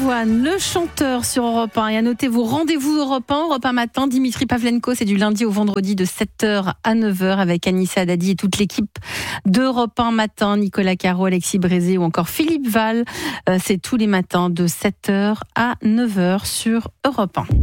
Balavoine, le chanteur sur Europe 1. Et à noter vos rendez-vous Europe 1 matin. Dimitri Pavlenko, c'est du lundi au vendredi de 7h à 9h avec Anissa Dadi et toute l'équipe d'Europe 1 matin. Nicolas Caro, Alexis Brézé ou encore Philippe Val. C'est tous les matins de 7h à 9h sur Europe 1.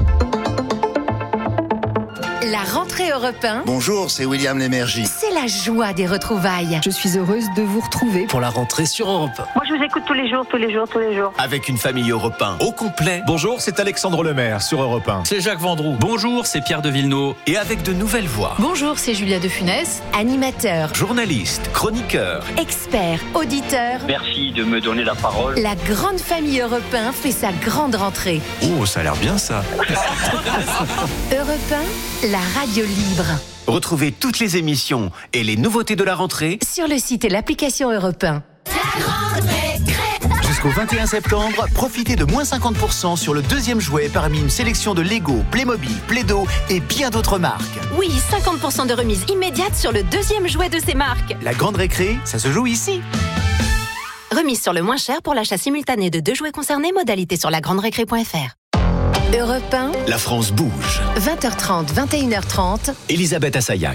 La rentrée Europe 1. Bonjour, c'est William Lémergie. C'est la joie des retrouvailles. Je suis heureuse de vous retrouver pour la rentrée sur Europe 1. Moi, je vous écoute tous les jours. Avec une famille Europe 1 au complet. Bonjour, c'est Alexandre Lemaire sur Europe 1. C'est Jacques Vendroux. Bonjour, c'est Pierre de Villeneuve. Et avec de nouvelles voix. Bonjour, c'est Julia de Funès. Animateur, journaliste, chroniqueur, expert, auditeur. Merci de me donner la parole. La grande famille Europe 1 fait sa grande rentrée. Oh, ça a l'air bien ça. Europe 1, la radio libre. Retrouvez toutes les émissions et les nouveautés de la rentrée sur le site et l'application Europe 1. Jusqu'au 21 septembre, profitez de moins 50% sur le deuxième jouet parmi une sélection de Lego, Playmobil, Play-Doh et bien d'autres marques. Oui, 50% de remise immédiate sur le deuxième jouet de ces marques. La grande récré, ça se joue ici. Remise sur le moins cher pour l'achat simultané de 2 jouets concernés, modalité sur lagranderécré.fr. Europe 1, La France bouge. 20h30, 21h30. Elisabeth Assayag.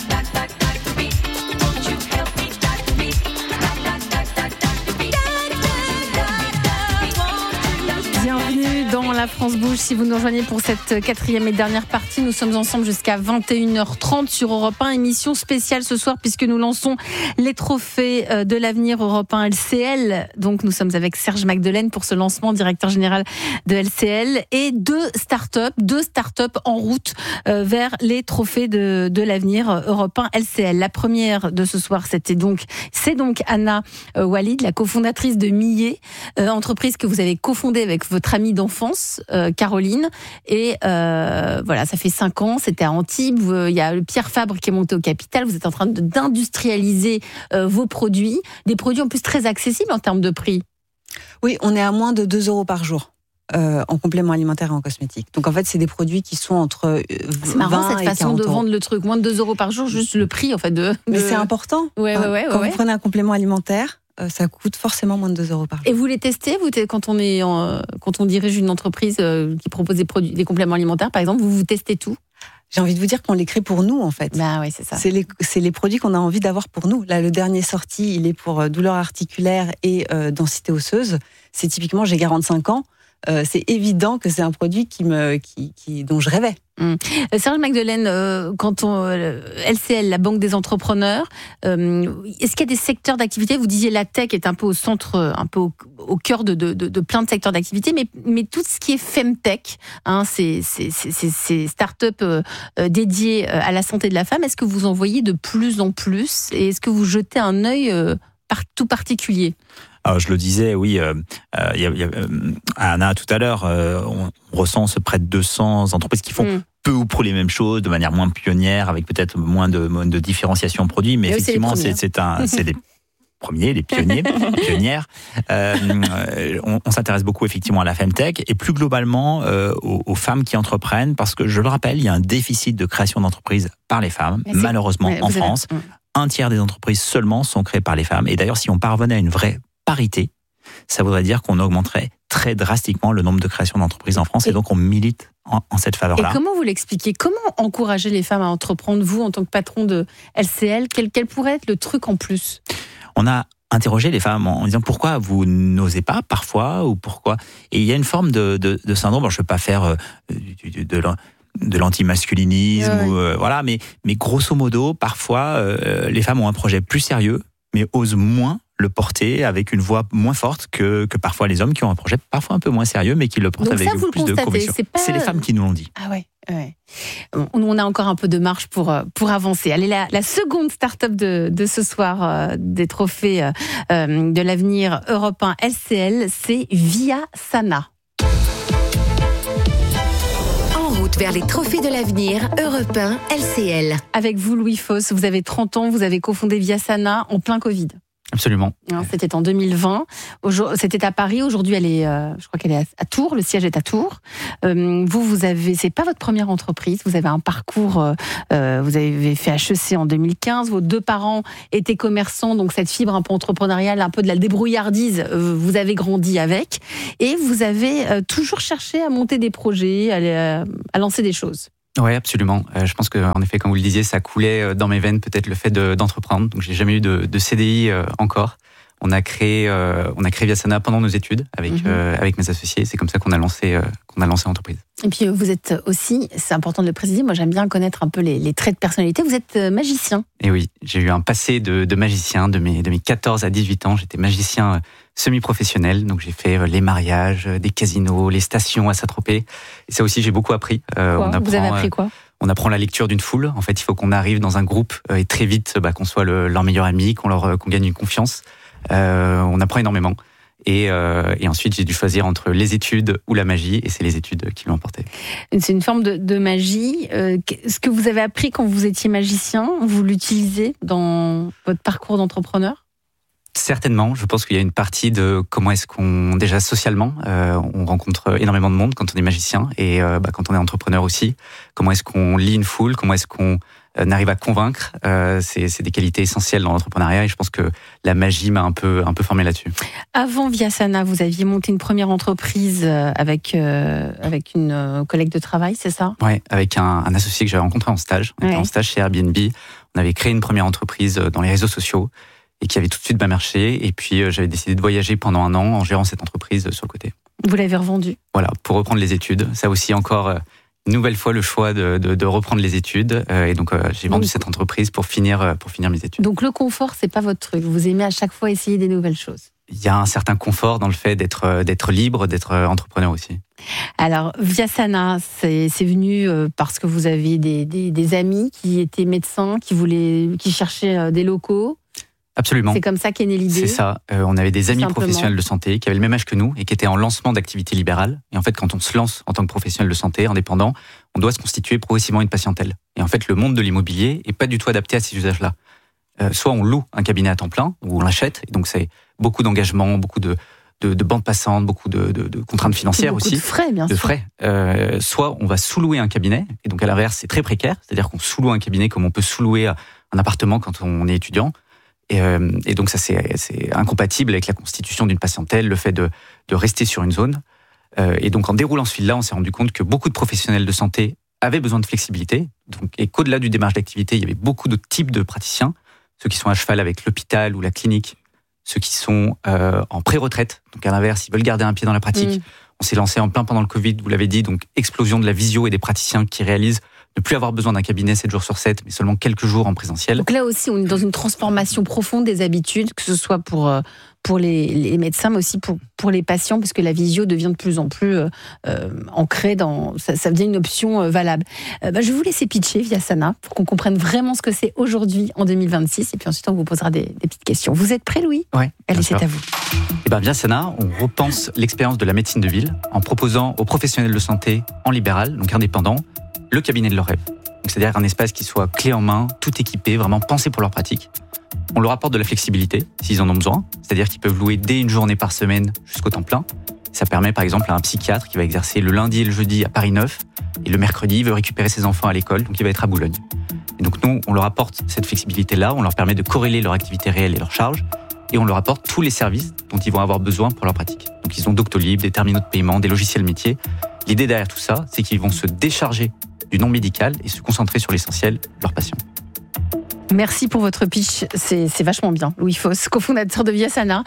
Bienvenue dans La France bouge. Si vous nous rejoignez pour cette quatrième et dernière partie, nous sommes ensemble jusqu'à 21h30 sur Europe 1. Émission spéciale ce soir puisque nous lançons les trophées de l'avenir Europe 1 LCL. Donc nous sommes avec Serge Magdelaine pour ce lancement, directeur général de LCL, et deux startups en route vers les trophées de l'avenir Europe 1 LCL. La première de ce soir, c'est donc Anna Walid, la cofondatrice de Millet, entreprise que vous avez cofondée avec votre amie d'enfance, Caroline. Et voilà, ça fait 5 ans, c'était à Antibes. Il y a Pierre Fabre qui est monté au capital. Vous êtes en train d'industrialiser vos produits. Des produits en plus très accessibles en termes de prix. Oui, on est à moins de 2 € par jour. En complément alimentaire et en cosmétique. Donc en fait, c'est des produits qui sont entre 20 c'est marrant cette et façon 40 de €. vendre le truc. Moins de 2 € par jour, juste le prix en fait Mais c'est important. Quand vous prenez un complément alimentaire, ça coûte forcément moins de 2 € par jour. Et vous les testez, quand on dirige une entreprise qui propose des compléments alimentaires, par exemple, vous testez tout? J'ai envie de vous dire qu'on les crée pour nous, en fait. Bah oui, c'est ça. C'est les produits qu'on a envie d'avoir pour nous. Là, le dernier sorti, il est pour douleur articulaire et densité osseuse. C'est typiquement, j'ai 45 ans. C'est évident que c'est un produit dont je rêvais. Serge Magdelaine, quand LCL, la Banque des entrepreneurs, est-ce qu'il y a des secteurs d'activité? Vous disiez la tech est un peu au centre, un peu au cœur de plein de secteurs d'activité, mais tout ce qui est femtech, ces startups dédiées à la santé de la femme, est-ce que vous en voyez de plus en plus et est-ce que vous jetez un œil tout particulier? Alors, je le disais, oui, à Anna tout à l'heure, on recense près de 200 entreprises qui font peu ou prou les mêmes choses, de manière moins pionnière, avec peut-être moins de différenciation produit, mais effectivement, c'est des premiers, les pionniers, pionnières. On s'intéresse beaucoup effectivement à la femtech et plus globalement aux femmes qui entreprennent, parce que je le rappelle, il y a un déficit de création d'entreprises par les femmes, malheureusement en France. Un tiers des entreprises seulement sont créées par les femmes. Et d'ailleurs, si on parvenait à une vraie parité, ça voudrait dire qu'on augmenterait très drastiquement le nombre de créations d'entreprises en France. Et donc, on milite en cette faveur-là. Et comment vous l'expliquez? Comment encourager les femmes à entreprendre, vous, en tant que patron de LCL? Quel pourrait être le truc en plus? On a interrogé les femmes en disant pourquoi vous n'osez pas parfois, ou pourquoi. Et il y a une forme de syndrome. Alors, je ne veux pas faire de l'antimasculinisme, voilà, mais grosso modo, parfois, les femmes ont un projet plus sérieux, mais osent moins le porter avec une voix moins forte que parfois les hommes qui ont un projet parfois un peu moins sérieux, mais qui le portent avec plus de conviction. C'est les femmes qui nous l'ont dit. Ah ouais. On a encore un peu de marge pour avancer. Allez, la seconde start-up de ce soir des trophées de l'avenir Europe 1 LCL, c'est Viasana. Vers les trophées de l'avenir Europe 1 LCL. Avec vous, Louis Foss, vous avez 30 ans, vous avez cofondé Viasana en plein Covid. Absolument. C'était en 2020. C'était à Paris. Aujourd'hui, je crois qu'elle est à Tours. Le siège est à Tours. C'est pas votre première entreprise. Vous avez un parcours. Vous avez fait HEC en 2015. Vos 2 parents étaient commerçants, donc cette fibre un peu entrepreneuriale, un peu de la débrouillardise, vous avez grandi avec. Et vous avez toujours cherché à monter des projets, à lancer des choses. Oui, absolument. Je pense qu'en effet, comme vous le disiez, ça coulait dans mes veines peut-être le fait d'entreprendre. Donc, j'ai jamais eu de CDI encore. On a créé Viasana pendant nos études avec mes associés. C'est comme ça qu'on a lancé l'entreprise. Et puis vous êtes aussi, c'est important de le préciser, moi j'aime bien connaître un peu les traits de personnalité. Vous êtes magicien. Et oui, j'ai eu un passé de magicien de mes 14 à 18 ans. J'étais magicien semi-professionnel, donc j'ai fait les mariages, des casinos, les stations à Saint-Tropez. Et ça aussi, j'ai beaucoup appris. Vous avez appris quoi ? On apprend la lecture d'une foule. En fait, il faut qu'on arrive dans un groupe et très vite qu'on soit leur meilleur ami, qu'on gagne une confiance. On apprend énormément. Et ensuite, j'ai dû choisir entre les études ou la magie, et c'est les études qui l'ont emporté. C'est une forme de magie. Ce que vous avez appris quand vous étiez magicien, vous l'utilisez dans votre parcours d'entrepreneur ? Certainement, je pense qu'il y a une partie de comment est-ce qu'on, déjà socialement, on rencontre énormément de monde quand on est magicien, et quand on est entrepreneur aussi. Comment est-ce qu'on lit une foule, comment est-ce qu'on arrive à convaincre, c'est des qualités essentielles dans l'entrepreneuriat, et je pense que la magie m'a un peu formé là-dessus. Avant Viasana, vous aviez monté une première entreprise avec une collègue de travail, c'est ça ? Oui, avec un associé que j'avais rencontré en stage. On était en stage chez Airbnb. On avait créé une première entreprise dans les réseaux sociaux et qui avait tout de suite bien marché. Et puis j'avais décidé de voyager pendant 1 an en gérant cette entreprise sur le côté. Vous l'avez revendue ? Voilà, pour reprendre les études. Ça aussi encore... une nouvelle fois le choix de reprendre les études, et donc j'ai vendu cette entreprise pour finir mes études. Donc le confort, c'est pas votre truc. Vous aimez à chaque fois essayer des nouvelles choses. Il y a un certain confort dans le fait d'être libre, d'être entrepreneur aussi. Alors Viasana, c'est venu parce que vous aviez des amis qui étaient médecins, qui cherchaient des locaux. Absolument. C'est comme ça qu'est née l'idée. C'est ça. On avait des amis professionnels de santé qui avaient le même âge que nous et qui étaient en lancement d'activité libérale. Et en fait, quand on se lance en tant que professionnel de santé indépendant, on doit se constituer progressivement une patientèle. Et en fait, le monde de l'immobilier est pas du tout adapté à ces usages-là. Soit on loue un cabinet à temps plein, ou on l'achète. Et donc, c'est beaucoup d'engagement, beaucoup de bandes passantes, beaucoup de contraintes financières aussi. De frais, bien sûr. De frais. Soit on va sous-louer un cabinet. Et donc, à l'inverse, c'est très précaire. C'est-à-dire qu'on sous-loue un cabinet comme on peut sous-louer un appartement quand on est étudiant. Et donc ça c'est incompatible avec la constitution d'une patientèle, le fait de rester sur une zone. Et donc en déroulant ce fil-là, on s'est rendu compte que beaucoup de professionnels de santé avaient besoin de flexibilité, et qu'au-delà du démarrage d'activité, il y avait beaucoup de types de praticiens, ceux qui sont à cheval avec l'hôpital ou la clinique, ceux qui sont en pré-retraite, donc à l'inverse, ils veulent garder un pied dans la pratique. On s'est lancé en plein pendant le Covid, vous l'avez dit, donc explosion de la visio et des praticiens qui réalisent ne plus avoir besoin d'un cabinet 7 jours sur 7, mais seulement quelques jours en présentiel. Donc là aussi, on est dans une transformation profonde des habitudes, que ce soit pour les médecins, mais aussi pour les patients, parce que la visio devient de plus en plus ancrée dans... Ça devient une option valable. Je vais vous laisser pitcher Viasana, pour qu'on comprenne vraiment ce que c'est aujourd'hui, en 2026, et puis ensuite on vous posera des petites questions. Vous êtes prêt, Louis ? Oui. Allez, c'est à vous. Viasana, on repense l'expérience de la médecine de ville en proposant aux professionnels de santé en libéral, donc indépendants, le cabinet de leur rêve. C'est-à-dire un espace qui soit clé en main, tout équipé, vraiment pensé pour leur pratique. On leur apporte de la flexibilité, s'ils en ont besoin. C'est-à-dire qu'ils peuvent louer dès une journée par semaine jusqu'au temps plein. Ça permet par exemple à un psychiatre qui va exercer le lundi et le jeudi à Paris 9, et le mercredi, il veut récupérer ses enfants à l'école, donc il va être à Boulogne. Et donc nous, on leur apporte cette flexibilité-là, on leur permet de corréler leur activité réelle et leur charge, et on leur apporte tous les services dont ils vont avoir besoin pour leur pratique. Donc ils ont Doctolib, des terminaux de paiement, des logiciels métiers. L'idée derrière tout ça, c'est qu'ils vont se décharger du non médical et se concentrer sur l'essentiel, leurs patients. Merci pour votre pitch, c'est vachement bien. Louis Foss, cofondateur de Viasana.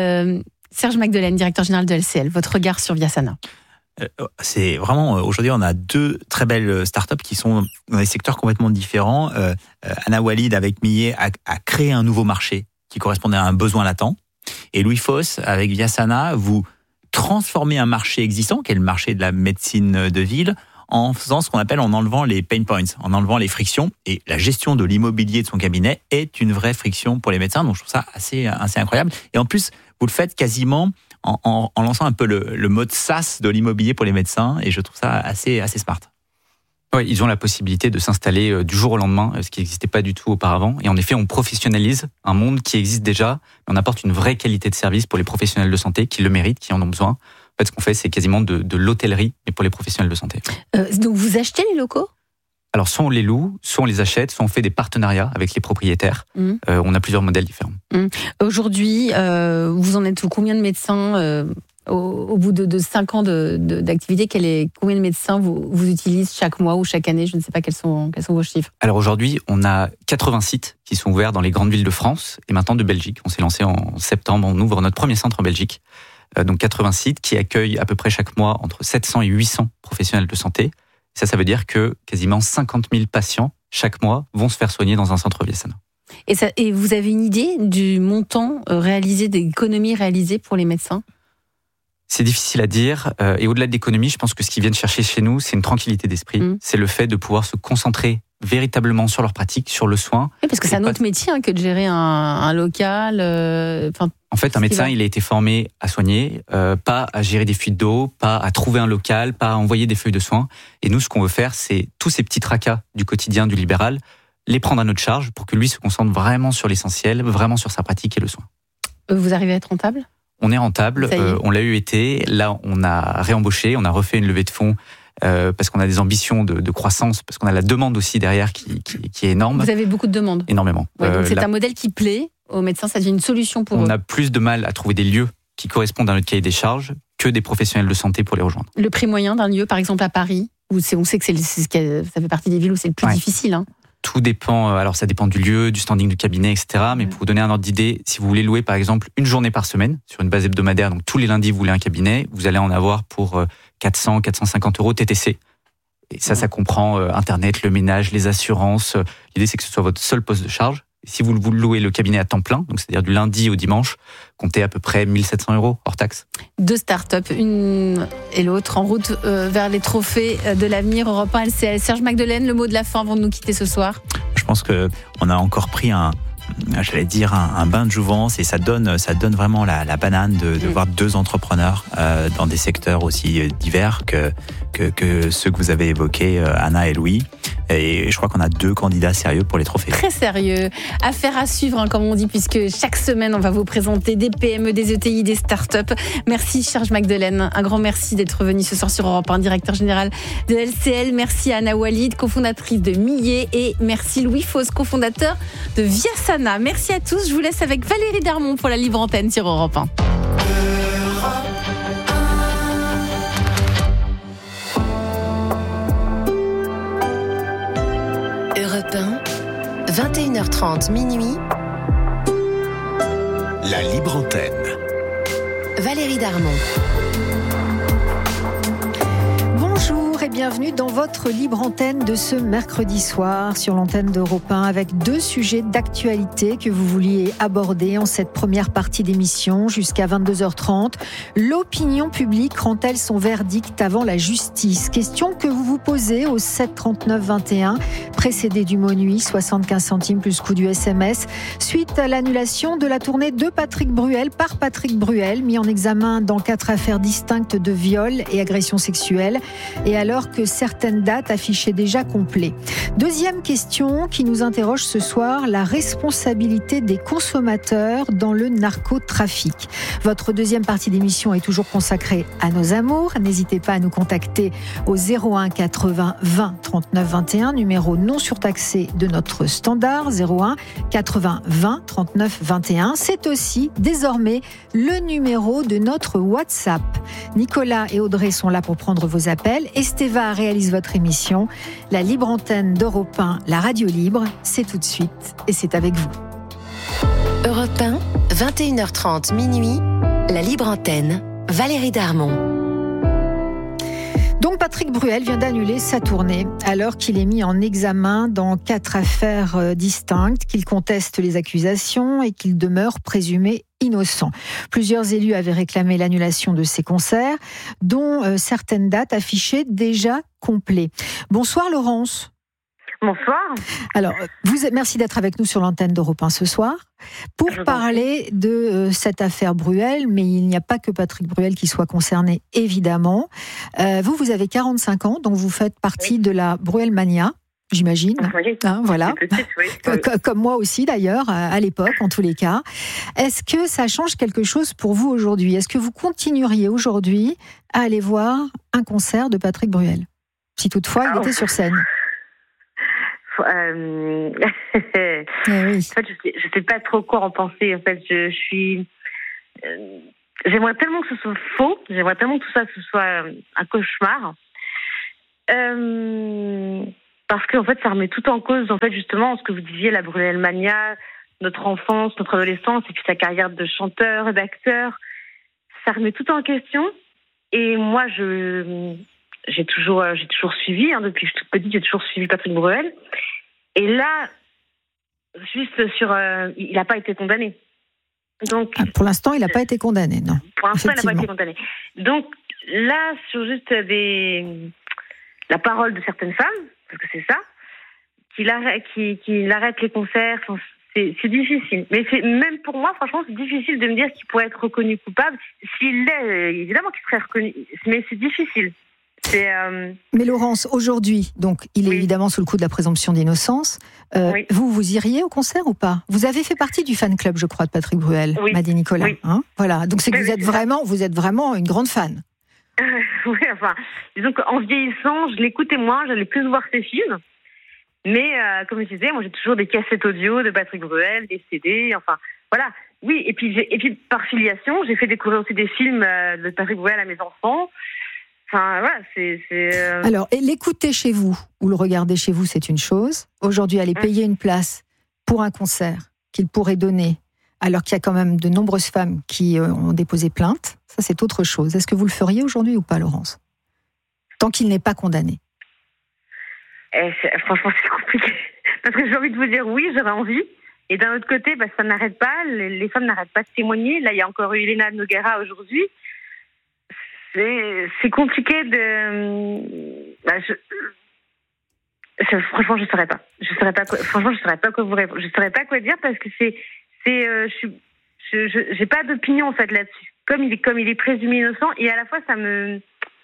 Serge Magdelaine, directeur général de LCL, votre regard sur Viasana? C'est vraiment, aujourd'hui, on a 2 très belles startups qui sont dans des secteurs complètement différents. Anna Walid, avec Millet, a créé un nouveau marché qui correspondait à un besoin latent. Et Louis Foss, avec Viasana, vous transformez un marché existant, qui est le marché de la médecine de ville, en faisant ce qu'on appelle, en enlevant les pain points, en enlevant les frictions. Et la gestion de l'immobilier de son cabinet est une vraie friction pour les médecins. Donc je trouve ça assez incroyable. Et en plus, vous le faites quasiment en lançant un peu le mode SaaS de l'immobilier pour les médecins. Et je trouve ça assez smart. Oui, ils ont la possibilité de s'installer du jour au lendemain, ce qui n'existait pas du tout auparavant. Et en effet, on professionnalise un monde qui existe déjà. On apporte une vraie qualité de service pour les professionnels de santé qui le méritent, qui en ont besoin. En fait, ce qu'on fait, c'est quasiment de l'hôtellerie, mais pour les professionnels de santé. Donc, vous achetez les locaux ? Alors, soit on les loue, soit on les achète, soit on fait des partenariats avec les propriétaires. On a plusieurs modèles différents. Aujourd'hui, vous en êtes combien de médecins au bout de 5 ans d'activité, combien de médecins vous utilisent chaque mois ou chaque année ? Je ne sais pas quels sont vos chiffres. Alors aujourd'hui, on a 80 sites qui sont ouverts dans les grandes villes de France et maintenant de Belgique. On s'est lancé en septembre, on ouvre notre premier centre en Belgique. Donc 80 sites qui accueillent à peu près chaque mois entre 700 et 800 professionnels de santé. Ça veut dire que quasiment 50 000 patients chaque mois vont se faire soigner dans un centre Viasana. Et vous avez une idée du montant réalisé, des économies réalisées pour les médecins ? C'est difficile à dire. Et au-delà de l'économie, je pense que ce qu'ils viennent chercher chez nous, c'est une tranquillité d'esprit. C'est le fait de pouvoir se concentrer véritablement sur leur pratique, sur le soin. Oui, parce que c'est un autre métier que de gérer un local. En fait, un médecin, il a été formé à soigner, pas à gérer des fuites d'eau, pas à trouver un local, pas à envoyer des feuilles de soins. Et nous, ce qu'on veut faire, c'est tous ces petits tracas du quotidien du libéral, les prendre à notre charge pour que lui se concentre vraiment sur l'essentiel, vraiment sur sa pratique et le soin. Vous arrivez à être rentable ? On est rentable, on l'a eu été. Là, on a réembauché, on a refait une levée de fonds parce qu'on a des ambitions de croissance, parce qu'on a la demande aussi derrière qui est énorme. Vous avez beaucoup de demandes ? Énormément. Ouais, donc c'est un modèle qui plaît aux médecins, ça devient une solution pour eux. On a plus de mal à trouver des lieux qui correspondent à notre cahier des charges que des professionnels de santé pour les rejoindre. Le prix moyen d'un lieu, par exemple à Paris, où on sait que ça fait partie des villes où c'est le plus difficile. Tout dépend, alors ça dépend du lieu, du standing du cabinet, etc. Mais pour vous donner un ordre d'idée, si vous voulez louer par exemple une journée par semaine, sur une base hebdomadaire, donc tous les lundis vous voulez un cabinet, vous allez en avoir pour 400, 450 € TTC. Et ça comprend Internet, le ménage, les assurances. L'idée c'est que ce soit votre seul poste de charge. Si vous louez le cabinet à temps plein, donc c'est-à-dire du lundi au dimanche, comptez à peu près 1 700 € hors taxe. 2 startups, une et l'autre, en route vers les trophées de l'avenir. Europe 1 LCL. Serge Magdelaine, le mot de la fin avant de nous quitter ce soir. Je pense qu'on a encore pris un bain de jouvence et ça donne vraiment la banane de voir 2 entrepreneurs dans des secteurs aussi divers que ceux que vous avez évoqués, Anna et Louis. Et je crois qu'on a 2 candidats sérieux pour les trophées. Très sérieux. Affaire à suivre, comme on dit, puisque chaque semaine, on va vous présenter des PME, des ETI, des startups. Merci, Serge Magdelaine. Un grand merci d'être venu ce soir sur Europe 1, directeur général de LCL. Merci à Anna Walid, cofondatrice de Millet. Et merci Louis Fausse, cofondateur de Viasana. Merci à tous. Je vous laisse avec Valérie Darmon pour la libre antenne sur Europe 1. Europe 1, 21h30 minuit. La libre antenne. Valérie Darmon. Bonjour et bienvenue dans votre libre antenne de ce mercredi soir sur l'antenne d'Europe 1 avec 2 sujets d'actualité que vous vouliez aborder en cette première partie d'émission jusqu'à 22h30. L'opinion publique rend-elle son verdict avant la justice ? Question que vous vous posez au 7 39 21, précédé du mot nuit, 75 centimes plus coût du SMS, suite à l'annulation de la tournée de Patrick Bruel par Patrick Bruel, mis en examen dans 4 affaires distinctes de viol et agression sexuelle. Et alors que certaines dates affichaient déjà complet. Deuxième question qui nous interroge ce soir, la responsabilité des consommateurs dans le narcotrafic. Votre deuxième partie d'émission est toujours consacrée à nos amours. N'hésitez pas à nous contacter au 01 80 20 39 21, numéro non surtaxé de notre standard, 01 80 20 39 21. C'est aussi désormais le numéro de notre WhatsApp. Nicolas et Audrey sont là pour prendre vos appels. Esteva réalise votre émission. La libre antenne d'Europe 1, la radio libre, c'est tout de suite et c'est avec vous. Europe 1, 21h30 minuit, la libre antenne, Valérie Darmon. Donc Patrick Bruel vient d'annuler sa tournée alors qu'il est mis en examen dans 4 affaires distinctes, qu'il conteste les accusations et qu'il demeure présumé innocent. Plusieurs élus avaient réclamé l'annulation de ces concerts, dont certaines dates affichées déjà complets. Bonsoir Laurence. Bonsoir. Alors, merci d'être avec nous sur l'antenne d'Europe 1 ce soir pour parler de cette affaire Bruel, mais il n'y a pas que Patrick Bruel qui soit concerné, évidemment. Vous avez 45 ans, donc vous faites partie de la Bruel Mania, j'imagine. Oui. Voilà. Petite, oui. Comme moi aussi, d'ailleurs, à l'époque, en tous les cas. Est-ce que ça change quelque chose pour vous aujourd'hui ? Est-ce que vous continueriez aujourd'hui à aller voir un concert de Patrick Bruel ? Si toutefois, il était sur scène. En fait, je sais pas trop quoi en penser. En fait, je suis. J'aimerais tellement que ce soit faux. J'aimerais tellement que tout ça ce soit un cauchemar. Parce qu'en fait, ça remet tout en cause. En fait, justement, ce que vous disiez, la Bruel Mania, notre enfance, notre adolescence, et puis sa carrière de chanteur, d'acteur, ça remet tout en question. Et moi, j'ai toujours suivi, depuis que je suis toute petite, j'ai toujours suivi Patrick Bruel. Et là, juste il n'a pas été condamné. Donc, pour l'instant, il n'a pas été condamné, non. Pour l'instant, il n'a pas été condamné. Donc là, sur juste la parole de certaines femmes, parce que c'est ça, qu'il arrête les concerts, c'est difficile. Mais même pour moi, franchement, c'est difficile de me dire qu'il pourrait être reconnu coupable. S'il l'est, évidemment qu'il serait reconnu, mais c'est difficile. Mais Laurence, aujourd'hui, donc il est évidemment sous le coup de la présomption d'innocence. Vous iriez au concert ou pas ? Vous avez fait partie du fan club, je crois, de Patrick Bruel, m'a dit Nicolas. Oui. Hein, voilà. Donc c'est que vous êtes vraiment une grande fan. Oui, enfin, disons qu'en vieillissant, je l'écoutais moins, j'allais plus voir ses films. Mais comme je disais, moi j'ai toujours des cassettes audio de Patrick Bruel, des CD, enfin voilà. Oui, et puis par filiation, j'ai fait découvrir aussi des films de Patrick Bruel à mes enfants. Enfin, voilà, Alors, l'écouter chez vous ou le regarder chez vous, c'est une chose. Aujourd'hui, aller payer une place pour un concert qu'il pourrait donner, alors qu'il y a quand même de nombreuses femmes qui ont déposé plainte, ça, c'est autre chose. Est-ce que vous le feriez aujourd'hui ou pas, Laurence ? Tant qu'il n'est pas condamné. Franchement, c'est compliqué. Parce que j'ai envie de vous dire oui, j'aurais envie. Et d'un autre côté, ça n'arrête pas. Les femmes n'arrêtent pas de témoigner. Là, il y a encore eu Elena Noguera aujourd'hui. C'est compliqué de. Franchement, je saurais pas. Franchement, je saurais pas quoi vous répondre. Je saurais pas quoi dire parce que j'ai pas d'opinion en fait là-dessus. Comme il est présumé innocent et à la fois ça me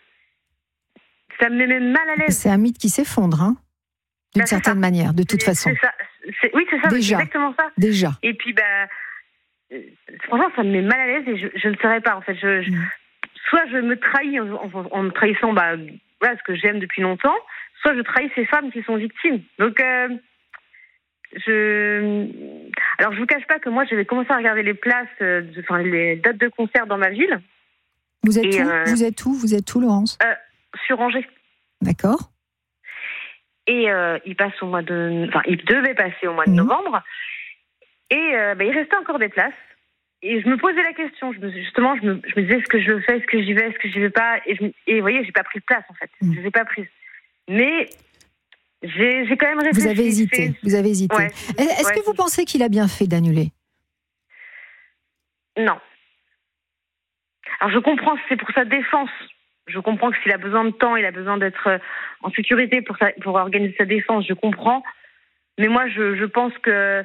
met mal à l'aise. C'est un mythe qui s'effondre, hein, d'une certaine manière, de toute façon. C'est ça. C'est ça. Déjà. C'est exactement ça. Déjà. Et puis franchement, ça me met mal à l'aise et je ne saurais pas en fait. Soit je me trahis en me trahissant ce que j'aime depuis longtemps, soit je trahis ces femmes qui sont victimes. Donc, alors je vous cache pas que moi j'avais commencé à regarder les places, les dates de concert dans ma ville. Vous êtes où, Laurence ? Sur Angers. D'accord. Et il devait passer au mois de novembre. Et il restait encore des places. Et je me posais la question, je me disais, est-ce que je le fais, est-ce que j'y vais, est-ce que j'y vais pas, et vous voyez, j'ai pas pris de place en fait, je les ai pas prises. Mais j'ai quand même réfléchi. Vous avez hésité. Ouais. Est-ce que vous pensez qu'il a bien fait d'annuler ? Non. Alors je comprends, c'est pour sa défense. Je comprends que s'il a besoin de temps, il a besoin d'être en sécurité pour organiser sa défense, je comprends. Mais moi, je pense que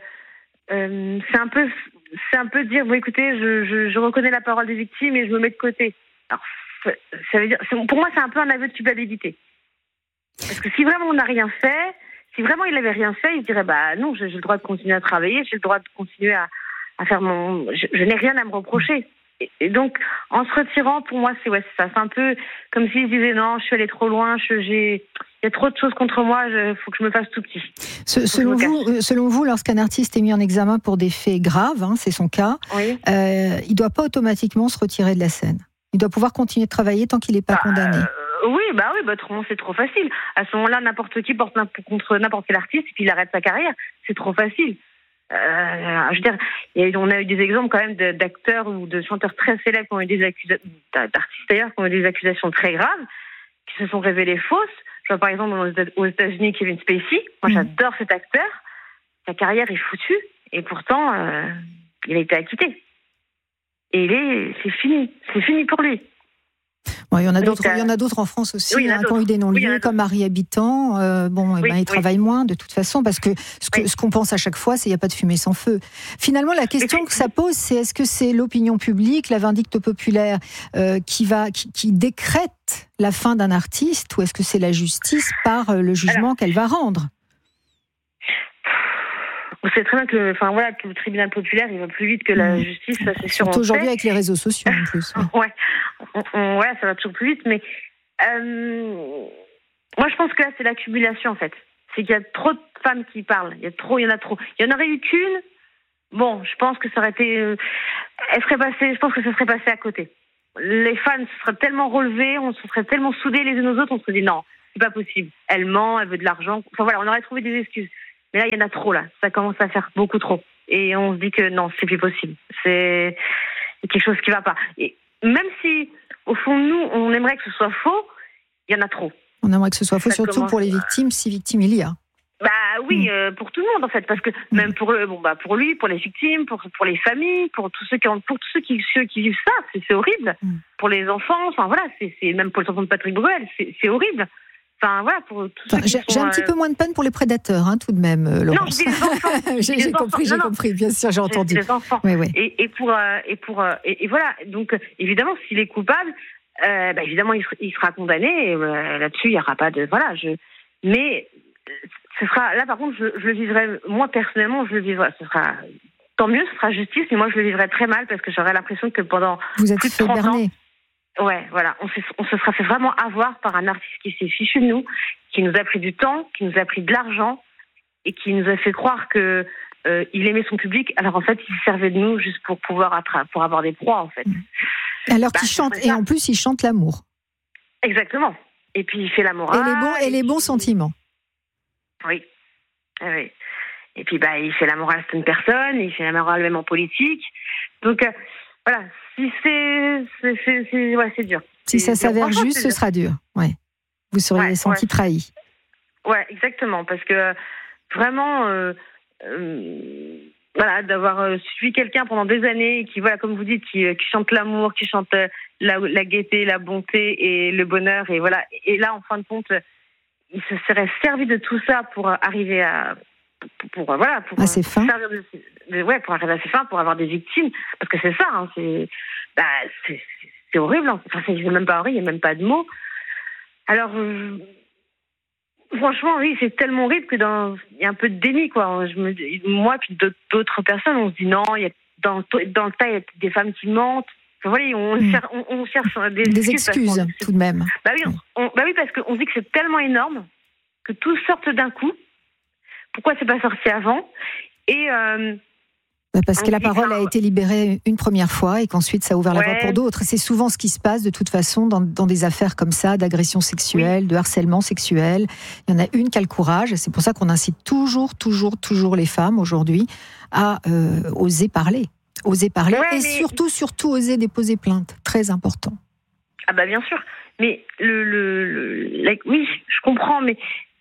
c'est un peu dire, bon, écoutez, je reconnais la parole des victimes et je me mets de côté. Alors, ça veut dire, pour moi, c'est un peu un aveu de culpabilité. Parce que si vraiment on n'a rien fait, si vraiment il n'avait rien fait, il dirait, non, j'ai le droit de continuer à travailler, j'ai le droit de continuer à faire je n'ai rien à me reprocher. Et donc, en se retirant, pour moi, c'est ça. C'est un peu comme s'il se disait, non, je suis allé trop loin, il y a trop de choses contre moi, il faut que je me fasse tout petit. Selon vous, lorsqu'un artiste est mis en examen pour des faits graves, c'est son cas, il ne doit pas automatiquement se retirer de la scène. Il doit pouvoir continuer de travailler tant qu'il n'est pas condamné. Oui, autrement c'est trop facile. À ce moment-là, n'importe qui porte contre n'importe quel artiste et puis il arrête sa carrière. C'est trop facile. Je veux dire, on a eu des exemples quand même d'acteurs ou de chanteurs très célèbres qui ont eu d'artistes d'ailleurs qui ont eu des accusations très graves, qui se sont révélées fausses. Je vois par exemple aux États-Unis Kevin Spacey. Moi, j'adore cet acteur. Sa carrière est foutue et pourtant, il a été acquitté. Et c'est fini pour lui. Bon, il y en a d'autres en France aussi, qui ont eu des non-lieux, comme Marie Habitant. Ils travaillent moins de toute façon, parce que ce qu'on pense à chaque fois, c'est qu'il n'y a pas de fumée sans feu. Finalement, la question que ça pose, c'est est-ce que c'est l'opinion publique, la vindicte populaire, qui décrète la fin d'un artiste, ou est-ce que c'est la justice par le jugement qu'elle va rendre? On sait très bien que le tribunal populaire, il va plus vite que la justice, ça c'est sûr. Surtout aujourd'hui avec les réseaux sociaux en plus. Ouais, ça va toujours plus vite, mais moi je pense que là c'est l'accumulation en fait. C'est qu'il y a trop de femmes qui parlent, il y en a trop. Il y en aurait eu qu'une, bon, je pense que ça aurait été, je pense que ça serait passé à côté. Les femmes se seraient tellement relevées, on se serait tellement soudées les unes aux autres, on se serait dit non, c'est pas possible. Elle ment, elle veut de l'argent. Enfin voilà, on aurait trouvé des excuses. Mais là, il y en a trop, là. Ça commence à faire beaucoup trop. Et on se dit que non, c'est plus possible. C'est quelque chose qui va pas. Et même si, au fond, nous, on aimerait que ce soit faux, il y en a trop. On aimerait que ce soit faux, surtout pour les victimes, si victimes il y a. Oui, pour tout le monde, en fait. Parce que même pour lui, pour les victimes, pour les familles, pour tous ceux qui vivent ça, c'est horrible. Pour les enfants, enfin voilà, c'est même pour les enfants de Patrick Bruel, c'est horrible. Enfin, voilà, pour tous ceux qui j'ai un petit peu moins de peine pour les prédateurs, tout de même, Laurence. Non, je dis les enfants. j'ai compris, bien sûr, j'ai entendu. Les enfants. Oui. Et voilà. Donc, évidemment, s'il est coupable, évidemment, il sera condamné. Et, là-dessus, il n'y aura pas de, mais ce sera, là, par contre, je le vivrai, moi, personnellement, ce sera, tant mieux, ce sera justice, mais moi, je le vivrai très mal parce que j'aurai l'impression que pendant vous êtes plus de 30 ans, Ouais, voilà, on se sera fait vraiment avoir par un artiste qui s'est fichu de nous, qui nous a pris du temps, qui nous a pris de l'argent et qui nous a fait croire que il aimait son public. Alors en fait, il se servait de nous juste pour pouvoir pour avoir des proies en fait. Alors qu'il chante et en plus il chante l'amour. Exactement. Et puis il fait la morale. Et les bons sentiments. Oui. Et puis il fait la morale à certaines personnes, il fait la morale même en politique. Donc voilà. Si c'est dur. Si ça s'avère juste, ce sera dur. Ouais. Vous seriez senti trahi. Ouais, exactement. Parce que vraiment, d'avoir suivi quelqu'un pendant des années et qui, comme vous dites, qui chante l'amour, qui chante la gaieté, la bonté et le bonheur. Et voilà. Et là, en fin de compte, il se serait servi de tout ça pour arriver à pour ses fins. Pour arriver à ses fins, pour avoir des victimes, parce que c'est ça, c'est horrible. Enfin, c'est même pas horrible, il n'y a même pas de mots. Alors, franchement, oui, c'est tellement horrible que il y a un peu de déni, quoi. Moi, puis d'autres personnes, on se dit non, il y a dans le tas, il y a des femmes qui mentent. Enfin, voilà, on cherche des excuses tout de même. Oui, parce qu'on se dit que c'est tellement énorme que tout sorte d'un coup. Pourquoi c'est pas sorti avant? Et parce que la parole a été libérée une première fois et qu'ensuite ça a ouvert la voie pour d'autres. C'est souvent ce qui se passe de toute façon dans des affaires comme ça, d'agression sexuelle, de harcèlement sexuel. Il y en a une qui a le courage, et c'est pour ça qu'on incite toujours les femmes aujourd'hui à oser parler. Surtout oser déposer plainte. Très important. Ah bien sûr. Mais oui, je comprends, mais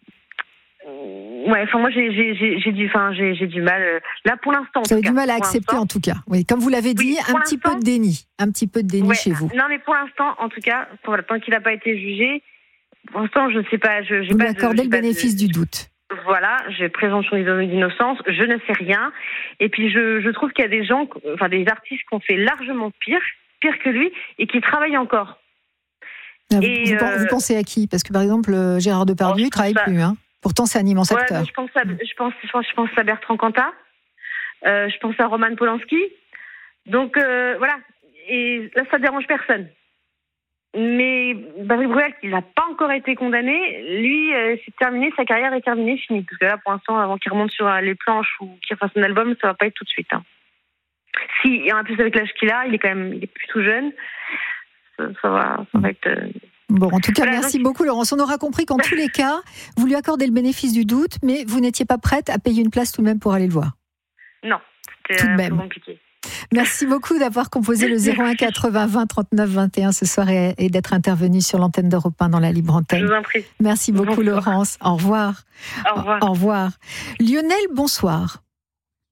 moi j'ai du mal là pour l'instant. Vous avez du mal à accepter en tout cas. Oui, comme vous l'avez dit, un petit peu de déni chez vous. Non, mais pour l'instant, en tout cas, tant qu'il n'a pas été jugé, pour l'instant, je ne sais pas. Vous lui accordez le bénéfice du doute. Voilà, j'ai présomption d'innocence, je ne sais rien. Et puis je trouve qu'il y a des gens, des artistes qui ont fait largement pire que lui et qui travaillent encore. Vous pensez à qui? Parce que par exemple, Gérard Depardieu, il ne travaille plus. Pourtant, c'est un immense acteur. Je pense à Bertrand Cantat. Je pense à Roman Polanski. Donc, voilà. Et là, ça dérange personne. Mais Patrick Bruel, qui n'a pas encore été condamné, lui, c'est terminé, sa carrière est terminée, finie. Parce que là, pour l'instant, avant qu'il remonte sur les planches ou qu'il fasse un album, ça va pas être tout de suite. Si, en plus avec l'âge qu'il a, il est plus tout jeune. Ça va être... Bon, en tout cas, merci beaucoup, Laurence. On aura compris qu'en tous les cas, vous lui accordez le bénéfice du doute, mais vous n'étiez pas prête à payer une place tout de même pour aller le voir. Non, c'était un peu compliqué. Merci beaucoup d'avoir composé le 01 80 20 39 21 ce soir et d'être intervenu sur l'antenne d'Europe 1 dans la libre antenne. Je vous en prie. Merci beaucoup, Laurence. Au revoir. Au revoir. Au revoir. Lionel, bonsoir.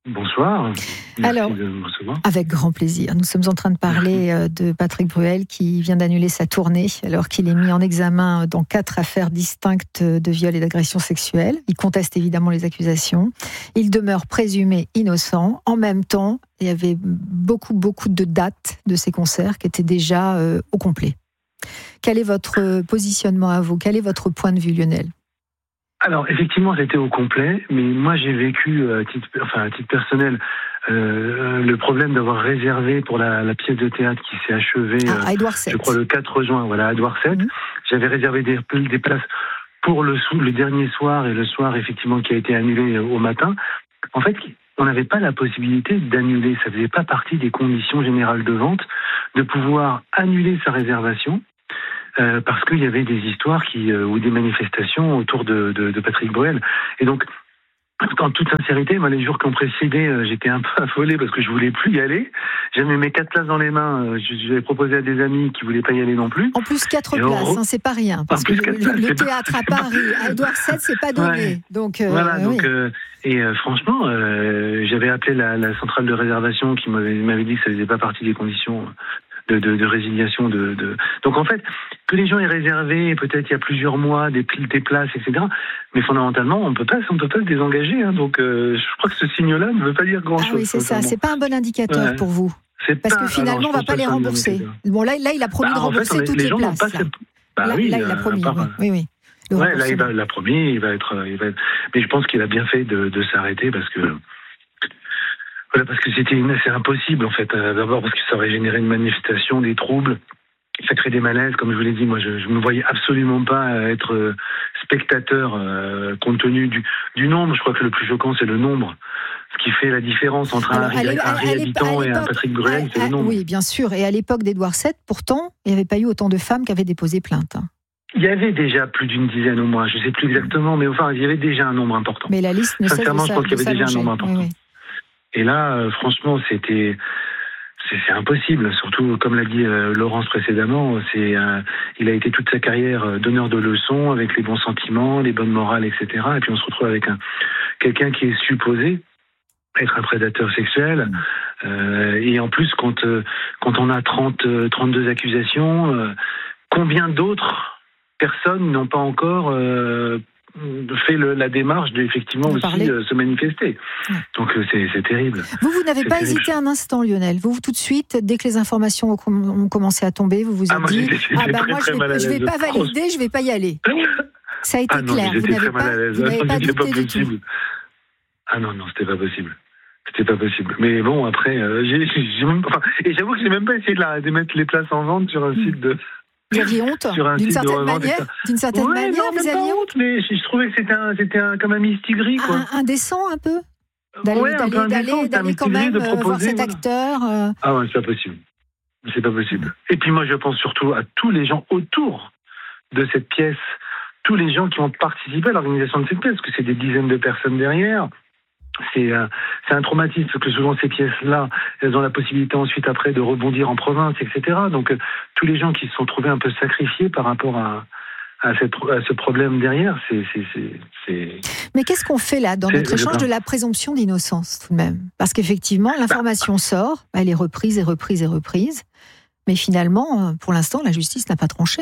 Bonsoir. Merci Alors, de me recevoir. avec grand plaisir. Nous sommes en train de parler de Patrick Bruel qui vient d'annuler sa tournée alors qu'il est mis en examen dans 4 affaires distinctes de viol et d'agression sexuelle. Il conteste évidemment les accusations. Il demeure présumé innocent. En même temps, il y avait beaucoup de dates de ces concerts qui étaient déjà au complet. Quel est votre positionnement à vous ? Quel est votre point de vue, Lionel ? Alors, effectivement, c'était au complet, mais moi, j'ai vécu, à titre personnel, le problème d'avoir réservé pour la pièce de théâtre qui s'est achevée, Édouard VII. je crois, le 4 juin, voilà, à Édouard VII. J'avais réservé des places pour le dernier soir et le soir, effectivement, qui a été annulé au matin. En fait, on n'avait pas la possibilité d'annuler, ça faisait pas partie des conditions générales de vente, de pouvoir annuler sa réservation. Parce qu'il y avait des histoires ou des manifestations autour de Patrick Bruel. Et donc, en toute sincérité, moi, les jours qui ont précédé, j'étais un peu affolé parce que je voulais plus y aller. J'avais mes 4 places dans les mains. J'avais proposé à des amis qui voulaient pas y aller non plus. En plus, 4 places, c'est pas rien. Parce que le théâtre à Paris, à Édouard VII, c'est pas donné. Ouais. Donc, franchement, j'avais appelé la centrale de réservation qui m'avait dit que ça faisait pas partie des conditions de résiliation donc en fait que les gens aient réservé peut-être il y a plusieurs mois des places, etc., mais fondamentalement on peut pas se désengager, hein. Donc je crois que ce signe-là ne veut pas dire grand-chose. Ah oui, c'est ça, c'est pas un bon indicateur pour vous, parce que finalement on va pas les rembourser. Bon, là il a promis de rembourser toutes les places. Là il a promis, oui. Ouais, là il a promis, il va être, mais je pense qu'il a bien fait de s'arrêter parce que c'est impossible en fait. D'abord parce que ça aurait généré une manifestation, des troubles, ça crée des malaises. Comme je vous l'ai dit, moi je me voyais absolument pas être spectateur compte tenu du nombre. Je crois que le plus choquant c'est le nombre. Ce qui fait la différence entre un Harry Habitant et un Patrick Bruel, c'est le nombre. Oui, bien sûr. Et à l'époque d'Édouard VII, pourtant, il n'y avait pas eu autant de femmes qui avaient déposé plainte. Il y avait déjà plus d'une dizaine au moins. Je ne sais plus exactement, mais enfin il y avait déjà un nombre important. Mais la liste ne cesse de s'allonger. Sincèrement, je pense qu'il y avait déjà un nombre important. Oui. Et là, franchement, c'est impossible. Surtout, comme l'a dit Laurence précédemment, il a été toute sa carrière donneur de leçons, avec les bons sentiments, les bonnes morales, etc. Et puis on se retrouve avec quelqu'un qui est supposé être un prédateur sexuel. Et en plus, quand on a 32 accusations, combien d'autres personnes n'ont pas encore fait la démarche d'effectivement aussi se manifester. Donc c'est terrible. Vous n'avez pas hésité un instant, Lionel. Vous, tout de suite, dès que les informations ont commencé à tomber, vous vous êtes dit je vais pas valider, je vais pas y aller. Ça a été clair. Vous n'avez pas douté du tout. Ah non, c'était pas possible. C'était pas possible. Mais bon, après, et j'avoue que j'ai même pas essayé de mettre les places en vente sur un site de... Vous aviez honte d'une certaine manière. Non, vous aviez honte, mais je trouvais que c'était comme un mistigris, quoi. Indécent un peu. D'aller quand même voir cet acteur. Ah ouais, c'est pas possible. C'est pas possible. Et puis moi, je pense surtout à tous les gens autour de cette pièce, tous les gens qui ont participé à l'organisation de cette pièce, parce que c'est des dizaines de personnes derrière. C'est un traumatisme, parce que souvent ces pièces-là, elles ont la possibilité ensuite après de rebondir en province, etc. Donc tous les gens qui se sont trouvés un peu sacrifiés par rapport à ce problème derrière, c'est... Mais qu'est-ce qu'on fait là dans notre échange de la présomption d'innocence tout de même ? Parce qu'effectivement, l'information sort, elle est reprise. Mais finalement, pour l'instant, la justice n'a pas tranché.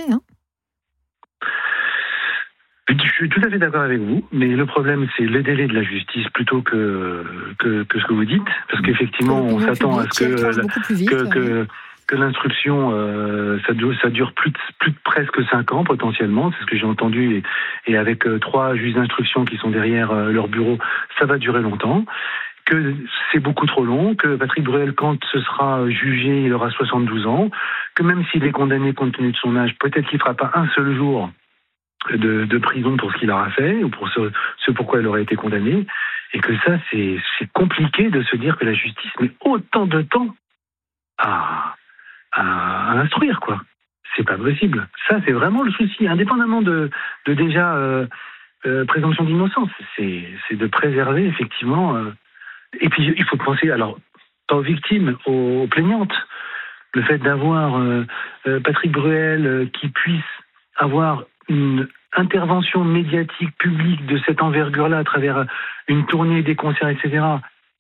Je suis tout à fait d'accord avec vous, mais le problème, c'est le délai de la justice plutôt que ce que vous dites, parce qu'effectivement, on s'attend à ce que l'instruction, ça dure plus de presque 5 ans potentiellement, c'est ce que j'ai entendu, et avec 3 juges d'instruction qui sont derrière leur bureau, ça va durer longtemps, que c'est beaucoup trop long, que Patrick Bruel, quand ce sera jugé, il aura 72 ans, que même s'il est condamné compte tenu de son âge, peut-être qu'il ne fera pas un seul jour de prison pour ce qu'il aura fait, ou pour ce pourquoi il aurait été condamné, et que ça, c'est compliqué de se dire que la justice met autant de temps à instruire, quoi. C'est pas possible. Ça, c'est vraiment le souci, indépendamment de déjà présomption d'innocence. C'est de préserver, effectivement... Et puis, il faut penser, alors, pas aux victimes, aux plaignantes. Le fait d'avoir Patrick Bruel qui puisse avoir une intervention médiatique publique de cette envergure-là à travers une tournée, des concerts, etc.,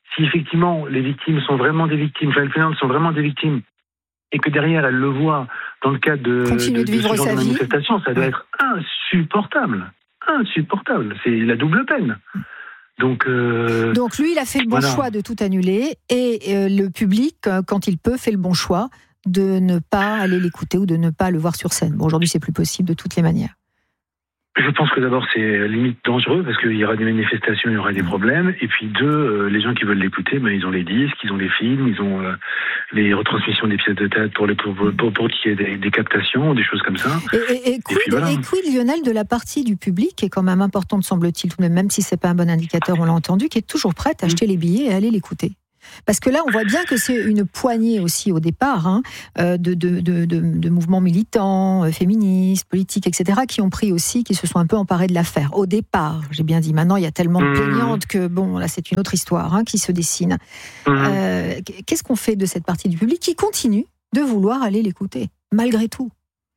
si effectivement les victimes sont vraiment des victimes, les plaignantes sont vraiment des victimes, et que derrière elles le voient dans le cadre de ce genre de manifestation, ça doit être insupportable. C'est la double peine. Donc lui, il a fait le bon choix de tout annuler, et le public, quand il peut, fait le bon choix de ne pas aller l'écouter ou de ne pas le voir sur scène. Bon, aujourd'hui, c'est plus possible de toutes les manières. Je pense que d'abord, c'est limite dangereux parce qu'il y aura des manifestations, il y aura des problèmes. Et puis deux, les gens qui veulent l'écouter, ils ont les disques, ils ont les films, ils ont les retransmissions des pièces de théâtre pour qu'il y ait des captations, des choses comme ça. Et quid, Lionel, de la partie du public, qui est quand même importante, semble-t-il, même si c'est pas un bon indicateur, on l'a entendu, qui est toujours prête à acheter les billets et à aller l'écouter. Parce que là, on voit bien que c'est une poignée aussi au départ de mouvements militants, féministes, politiques, etc., qui se sont un peu emparés de l'affaire. Au départ, j'ai bien dit. Maintenant, il y a tellement de plaignantes que, là, c'est une autre histoire qui se dessine. Qu'est-ce qu'on fait de cette partie du public qui continue de vouloir aller l'écouter, malgré tout?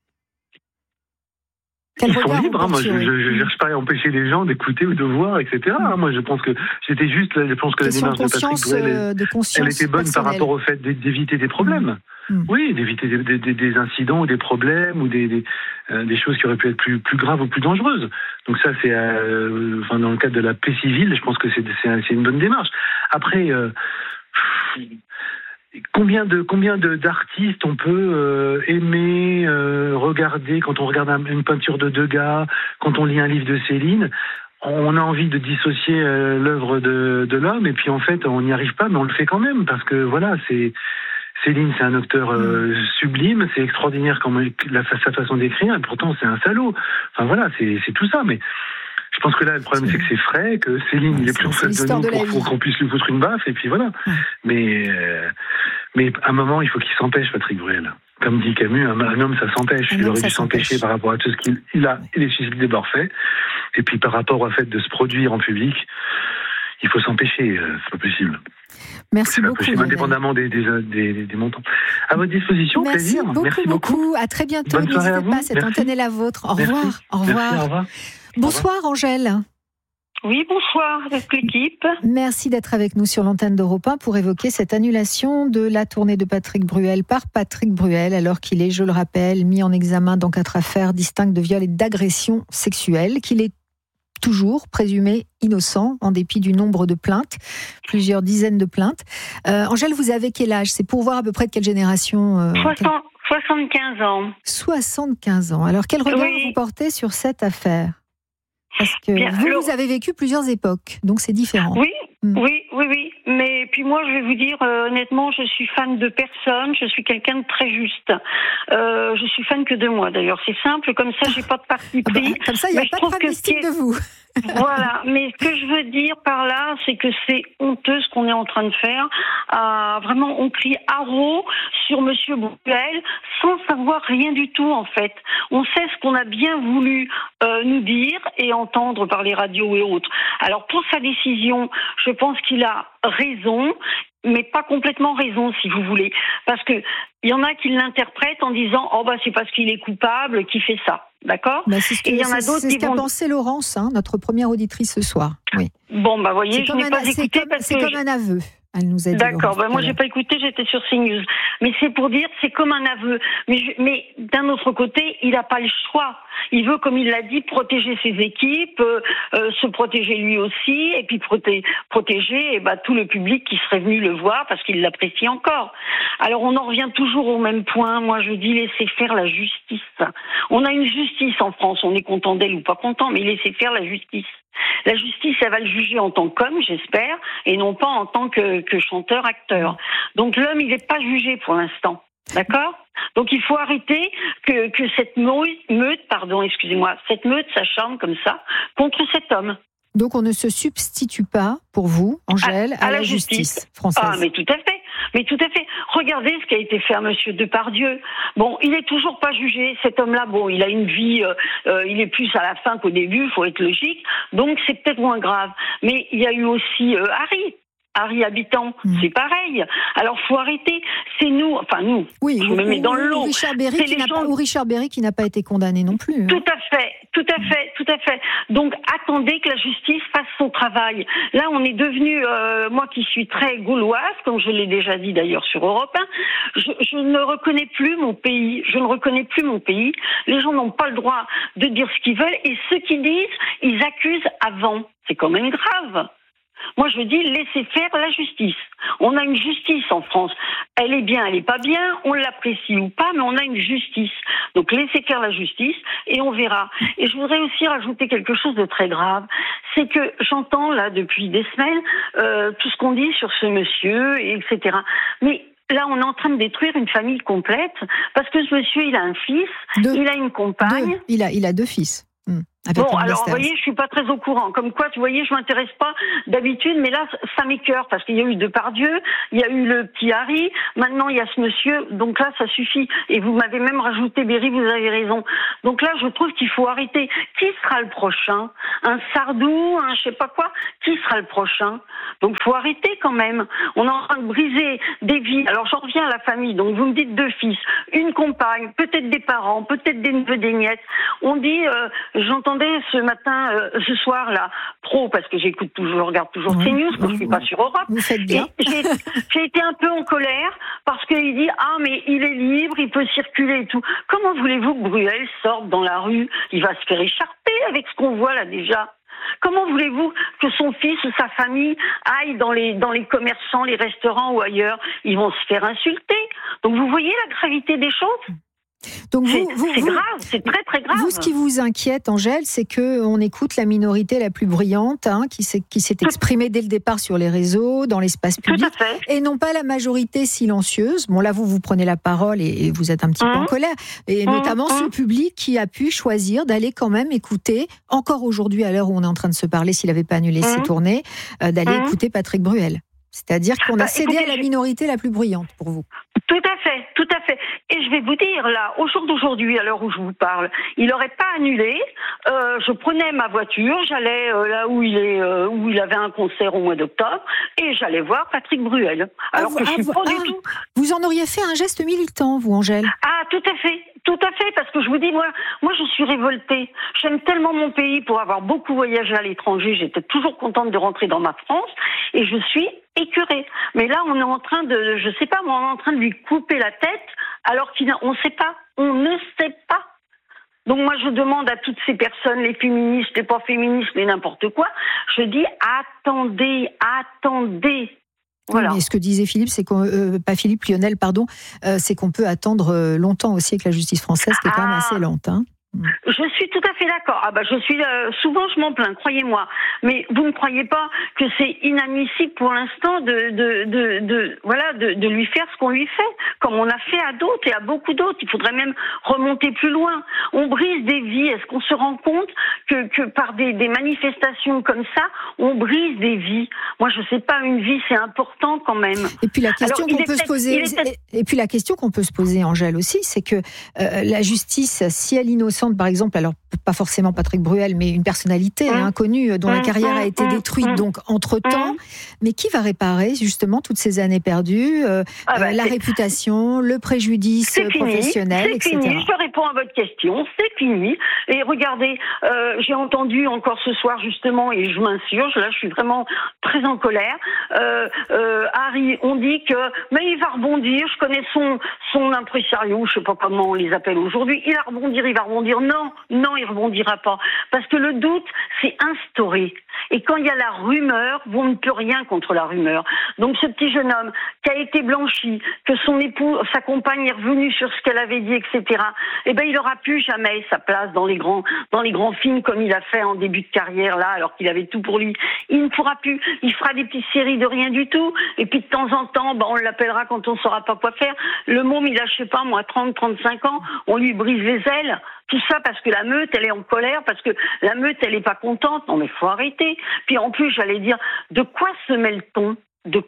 Ils sont libres, moi je ne cherche pas à empêcher les gens d'écouter ou de voir, etc. Moi je pense que j'étais juste là, je pense que la démarche de Patrick Bruel, elle était bonne par rapport au fait d'éviter des problèmes. Oui, d'éviter des incidents ou des problèmes ou des choses qui auraient pu être plus graves ou plus dangereuses. Donc ça c'est dans le cadre de la paix civile, je pense que c'est une bonne démarche. Après Combien d'artistes on peut aimer, regarder quand on regarde une peinture de Degas, quand on lit un livre de Céline, on a envie de dissocier l'œuvre de l'homme et puis en fait on n'y arrive pas mais on le fait quand même parce que voilà Céline c'est un auteur sublime, c'est extraordinaire sa façon d'écrire et pourtant c'est un salaud. Enfin voilà c'est tout ça mais je pense que là, le problème, c'est que c'est frais, que Céline, il est plus en fait de nous pour qu'on puisse lui foutre une baffe, et puis voilà. Mais à un moment, il faut qu'il s'empêche, Patrick Bruel. Comme dit Camus, un homme, ça s'empêche. Il aurait dû s'empêcher par rapport à tout ce qu'il a suscité d'abord fait. Et puis par rapport au fait de se produire en public, il faut s'empêcher. C'est pas possible. Merci beaucoup. Indépendamment des montants. À votre disposition, plaisir. Merci beaucoup. À très bientôt. N'hésitez pas, cette antenne est la vôtre. Au revoir. Au revoir. Bonsoir Angèle. Oui, bonsoir avec l'équipe. Merci d'être avec nous sur l'antenne d'Europe 1 pour évoquer cette annulation de la tournée de Patrick Bruel par Patrick Bruel, alors qu'il est, je le rappelle, mis en examen dans 4 affaires distinctes de viol et d'agression sexuelle, qu'il est toujours présumé innocent en dépit du nombre de plaintes, plusieurs dizaines de plaintes. Angèle, vous avez quel âge? C'est pour voir à peu près de quelle génération 75 ans. 75 ans. Alors quel regard vous portez sur cette affaire? Parce que vous avez vécu plusieurs époques, donc c'est différent. Oui. Mais puis moi, je vais vous dire, honnêtement, je suis fan de personne. Je suis quelqu'un de très juste. Je suis fan que de moi, d'ailleurs. C'est simple, comme ça, j'ai pas de parti pris. Comme ça, il n'y a pas de pronostic de vous. Voilà. Mais ce que je veux dire par là, c'est que c'est honteux ce qu'on est en train de faire. Vraiment, on crie haro sur Monsieur Bruel sans savoir rien du tout, en fait. On sait ce qu'on a bien voulu nous dire et entendre par les radios et autres. Alors, pour sa décision, je pense qu'il a raison, mais pas complètement raison, si vous voulez. Parce que il y en a qui l'interprètent en disant « c'est parce qu'il est coupable qu'il fait ça ». D'accord. Et il y en a d'autres qui vont... pensé Laurence, notre première auditrice ce soir. Oui. Bon, voyez, je n'ai pas écouté parce que... C'est comme un aveu. Elle nous a dit. D'accord, moi j'ai pas écouté, j'étais sur CNews. Mais c'est pour dire, c'est comme un aveu. Mais d'un autre côté, il n'a pas le choix. Il veut, comme il l'a dit, protéger ses équipes, se protéger lui aussi, et puis protéger tout le public qui serait venu le voir parce qu'il l'apprécie encore. Alors on en revient toujours au même point. Moi je dis laissez faire la justice. On a une justice en France, on est content d'elle ou pas content, mais laissez faire la justice. La justice, elle va le juger en tant qu'homme, j'espère, et non pas en tant que chanteur, acteur. Donc l'homme, il n'est pas jugé pour l'instant. D'accord ? Donc il faut arrêter que cette meute s'acharne comme ça contre cet homme. Donc on ne se substitue pas, pour vous, Angèle, à la justice française. Mais tout à fait. Regardez ce qui a été fait à Monsieur Depardieu. Bon, il n'est toujours pas jugé. Cet homme-là, il a une vie, il est plus à la fin qu'au début, il faut être logique. Donc c'est peut-être moins grave. Mais il y a eu aussi Harry Habitant, c'est pareil. Alors faut arrêter. C'est nous. Je me mets dans le lot. Richard Berry qui n'a pas été condamné non plus. Tout à fait. tout à fait. Donc attendez que la justice fasse son travail. Là, on est devenu, moi qui suis très gauloise, comme je l'ai déjà dit d'ailleurs sur Europe 1, je ne reconnais plus mon pays. Les gens n'ont pas le droit de dire ce qu'ils veulent, et ceux qui disent, ils accusent avant. C'est quand même grave. Moi, je dis, laissez faire la justice. On a une justice en France. Elle est bien, elle est pas bien, on l'apprécie ou pas, mais on a une justice. Donc, laissez faire la justice et on verra. Et je voudrais aussi rajouter quelque chose de très grave. C'est que j'entends, là, depuis des semaines, tout ce qu'on dit sur ce monsieur, etc. Mais là, on est en train de détruire une famille complète, parce que ce monsieur, il a un fils, il a une compagne. Il a 2 fils. Bon, alors, vous voyez, je suis pas très au courant. Comme quoi, tu voyez, je m'intéresse pas d'habitude, mais là, ça m'écœure, parce qu'il y a eu Depardieu, il y a eu le petit Harry, maintenant il y a ce monsieur, donc là, ça suffit. Et vous m'avez même rajouté, Berry, vous avez raison. Donc là, je trouve qu'il faut arrêter. Qui sera le prochain? Un Sardou, un je sais pas quoi? Qui sera le prochain? Donc, faut arrêter quand même. On est en train de briser des vies. Alors, j'en reviens à la famille. Donc, vous me dites 2 fils, une compagne, peut-être des parents, peut-être des neveux, des nièces. On dit, j'entendais ce matin, ce soir là, parce que je regarde toujours CNews, quand je suis pas sur Europe. Vous faites bien. J'ai été un peu en colère parce qu'il dit mais il est libre, il peut circuler et tout. Comment voulez-vous que Bruel sorte dans la rue? Il va se faire écharper avec ce qu'on voit là déjà. Comment voulez-vous que son fils ou sa famille aille dans les commerçants, les restaurants ou ailleurs? Ils vont se faire insulter. Donc vous voyez la gravité des choses? Donc c'est grave, c'est très très grave. Vous, ce qui vous inquiète, Angèle, c'est que on écoute la minorité la plus bruyante, qui s'est exprimée dès le départ sur les réseaux, dans l'espace public, et non pas la majorité silencieuse. Bon, là, vous prenez la parole et vous êtes un petit peu en colère, et notamment ce public qui a pu choisir d'aller quand même écouter, encore aujourd'hui, à l'heure où on est en train de se parler, s'il n'avait pas annulé ses tournées, d'aller écouter Patrick Bruel. C'est-à-dire qu'on a cédé à la minorité la plus bruyante pour vous. Tout à fait. Et je vais vous dire, là, au jour d'aujourd'hui, à l'heure où je vous parle, il n'aurait pas annulé. Je prenais ma voiture, j'allais là où il avait un concert au mois d'octobre, et j'allais voir Patrick Bruel. Alors que je suis pas du tout. Vous en auriez fait un geste militant, vous, Angèle? Tout à fait, parce que je vous dis, moi, je suis révoltée. J'aime tellement mon pays pour avoir beaucoup voyagé à l'étranger. J'étais toujours contente de rentrer dans ma France, et je suis écœurée. Mais là, on est en train de, je sais pas, on est en train de lui couper la tête, alors on ne sait pas. Donc moi, je demande à toutes ces personnes, les féministes, les pas féministes, les n'importe quoi, je dis attendez. Voilà. Oui, mais ce que disait Philippe, c'est Lionel, c'est qu'on peut attendre longtemps aussi avec la justice française, qui est quand même assez lente. Je suis tout à fait d'accord. Souvent je m'en plains, croyez-moi. Mais vous ne croyez pas que c'est inadmissible pour l'instant de lui faire ce qu'on lui fait, comme on a fait à d'autres et à beaucoup d'autres. Il faudrait même remonter plus loin. On brise des vies. Est-ce qu'on se rend compte que par des manifestations comme ça, on brise des vies? Moi, je sais pas, une vie, c'est important quand même. Et puis la question qu'on peut se poser, Angèle aussi, c'est que la justice, si elle innocente, par exemple, alors pas forcément Patrick Bruel, mais une personnalité inconnue dont la carrière a été détruite donc entre-temps, mais qui va réparer justement toutes ces années perdues, la réputation, le préjudice professionnel, etc. C'est fini, je réponds à votre question, c'est fini. Et regardez, j'ai entendu encore ce soir justement, et je m'insurge, là je suis vraiment très en colère, Harry, on dit que mais il va rebondir, je connais son impresario, je sais pas comment on les appelle aujourd'hui, il va rebondir. Non, il rebondira pas. Parce que le doute, c'est instauré. Et quand il y a la rumeur, vous ne peut rien contre la rumeur. Donc ce petit jeune homme qui a été blanchi, que sa compagne est revenue sur ce qu'elle avait dit, etc. Il n'aura plus jamais sa place dans les grands films comme il a fait en début de carrière là, alors qu'il avait tout pour lui. Il ne pourra plus. Il fera des petites séries de rien du tout. Et puis de temps en temps, on l'appellera quand on ne saura pas quoi faire. Le môme, il a, je sais pas moi, 30, 35 ans. On lui brise les ailes. Tout ça parce que la meute, elle est en colère, parce que la meute, elle est pas contente. Non, mais faut arrêter. Puis en plus, j'allais dire, de quoi se mêle-t-on? De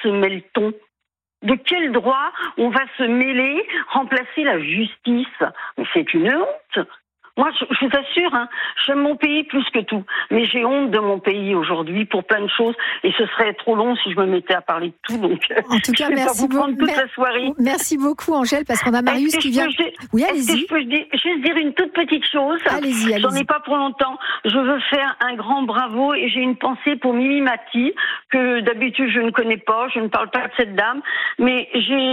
quel droit on va se mêler, remplacer la justice? Mais c'est une honte. Moi, je vous assure, j'aime mon pays plus que tout. Mais j'ai honte de mon pays aujourd'hui pour plein de choses. Et ce serait trop long si je me mettais à parler de tout. Donc, en tout cas, merci beaucoup. Toute la soirée. Merci beaucoup, Angèle, parce qu'on a Marius qui vient. Oui, allez-y. Est-ce que je peux juste dire une toute petite chose? Allez-y. J'en ai pas pour longtemps. Je veux faire un grand bravo et j'ai une pensée pour Mimi Mati, que d'habitude je ne connais pas. Je ne parle pas de cette dame. Mais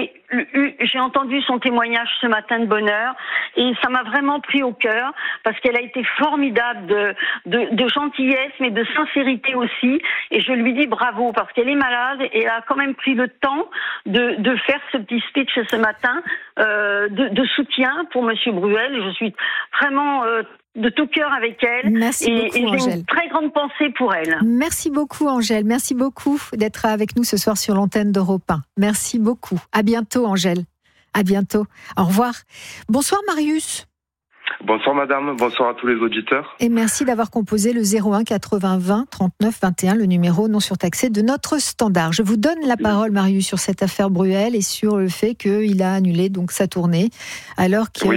j'ai entendu son témoignage ce matin de bonne heure et ça m'a vraiment pris au cœur. Parce qu'elle a été formidable de gentillesse, mais de sincérité aussi. Et je lui dis bravo, parce qu'elle est malade et elle a quand même pris le temps de faire ce petit speech ce matin de soutien pour Monsieur Bruel. Je suis vraiment de tout cœur avec elle. Merci beaucoup, et j'ai Angèle. une très grande pensée pour elle. Merci beaucoup, Angèle. Merci beaucoup d'être avec nous ce soir sur l'antenne d'Europe 1. Merci beaucoup. À bientôt, Angèle. À bientôt. Au revoir. Bonsoir, Marius. Bonsoir madame, bonsoir à tous les auditeurs. Et merci d'avoir composé le 01 80 20 39 21, le numéro non surtaxé de notre standard. Je vous donne la parole, Marius, sur cette affaire Bruel et sur le fait qu'il a annulé donc sa tournée, alors qu'il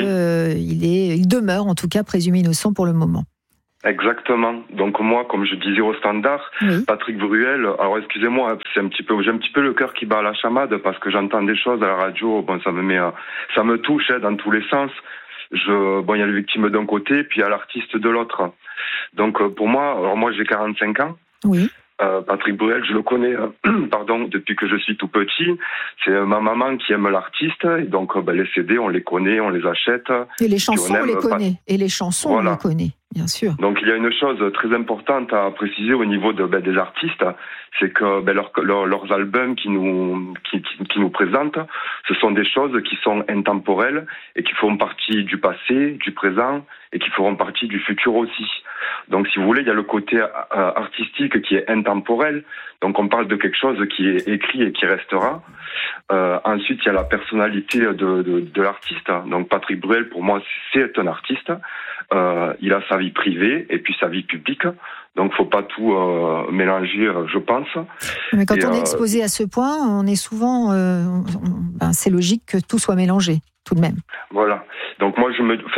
il demeure en tout cas présumé innocent pour le moment. Exactement. Donc moi, comme je disais au standard, Patrick Bruel, alors excusez-moi, j'ai un petit peu le cœur qui bat à la chamade parce que j'entends des choses à la radio, bon ça me touche dans tous les sens. Il y a les victimes d'un côté, puis il y a l'artiste de l'autre. Donc pour moi, alors moi j'ai 45 ans. Oui. Patrick Bruel, je le connais depuis que je suis tout petit. C'est ma maman qui aime l'artiste, et donc les CD, on les connaît, on les achète. Et les chansons, on les connaît. Et les chansons, on les connaît, bien sûr. Donc il y a une chose très importante à préciser au niveau des artistes, c'est que leurs albums qui nous présentent, ce sont des choses qui sont intemporelles et qui font partie du passé, du présent et qui feront partie du futur aussi. Donc si vous voulez, il y a le côté artistique qui est intemporel. Donc on parle de quelque chose qui est écrit et qui restera. Ensuite, il y a la personnalité de l'artiste. Donc Patrick Bruel, pour moi, c'est un artiste. Il a sa vie privée et puis sa vie publique. Donc faut pas tout mélanger, je pense. Mais quand on est exposé à ce point, on est souvent... c'est logique que tout soit mélangé, tout de même. Voilà. Donc moi, ça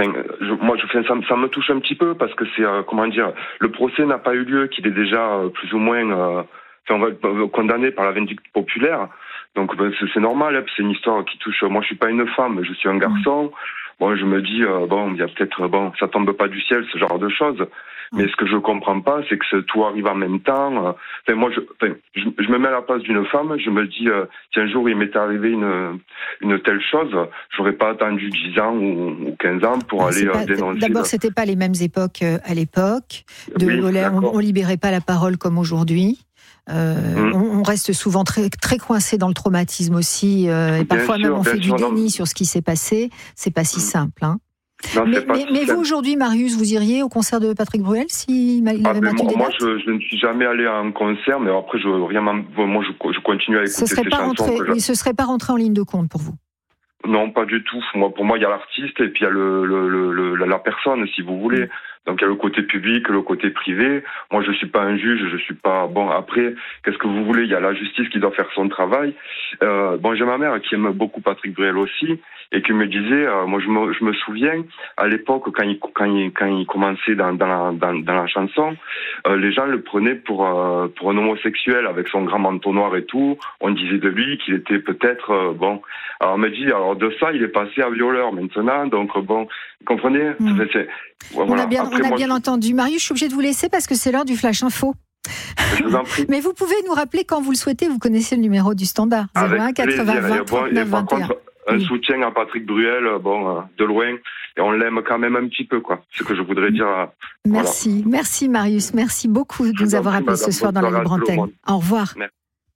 me touche un petit peu parce que c'est, le procès n'a pas eu lieu, qu'il est déjà plus ou moins condamné par la vindicte populaire. Donc c'est normal, c'est une histoire qui touche... Moi, je suis pas une femme, je suis un garçon. Bon, je me dis, il y a peut-être... ça tombe pas du ciel, ce genre de choses. Mais ce que je comprends pas, c'est que tout arrive en même temps. Je me mets à la place d'une femme, je me dis, si un jour il m'était arrivé une telle chose, j'aurais pas attendu 10 ans ou 15 ans pour aller dénoncer. D'abord, c'était pas les mêmes époques à l'époque. On libérait pas la parole comme aujourd'hui. On reste souvent très, très coincé dans le traumatisme aussi. Et parfois même on fait du déni sur ce qui s'est passé. C'est pas si simple, hein. Non, mais vous aujourd'hui, Marius, vous iriez au concert de Patrick Bruel s'il avait maintenu des dates ? Moi, je ne suis jamais allé à un concert, mais après, je continue à écouter ses chansons. Ce serait pas rentré en ligne de compte pour vous ? Non, pas du tout. Pour moi, il y a l'artiste et puis il y a la personne, si vous voulez. Donc il y a le côté public, le côté privé. Moi, je suis pas un juge, je suis pas... Bon, après, qu'est-ce que vous voulez ? Il y a la justice qui doit faire son travail. J'ai ma mère qui aime beaucoup Patrick Bruel aussi et qui me disait, moi je me souviens, à l'époque, quand il commençait dans la chanson, les gens le prenaient pour un homosexuel avec son grand manteau noir et tout. On disait de lui qu'il était peut-être... Alors on me dit, de ça, il est passé à violeur maintenant, donc vous comprenez ? On a bien entendu. Marius, je suis obligée de vous laisser parce que c'est l'heure du Flash Info. Je vous en prie. Mais vous pouvez nous rappeler quand vous le souhaitez, vous connaissez le numéro du standard. 01 80 20 39 21. Contre, un soutien à Patrick Bruel, de loin, et on l'aime quand même un petit peu, quoi. C'est ce que je voudrais dire. Merci, merci Marius, merci beaucoup de nous avoir appelés ce soir dans la Libre Antenne. Au revoir. Merci.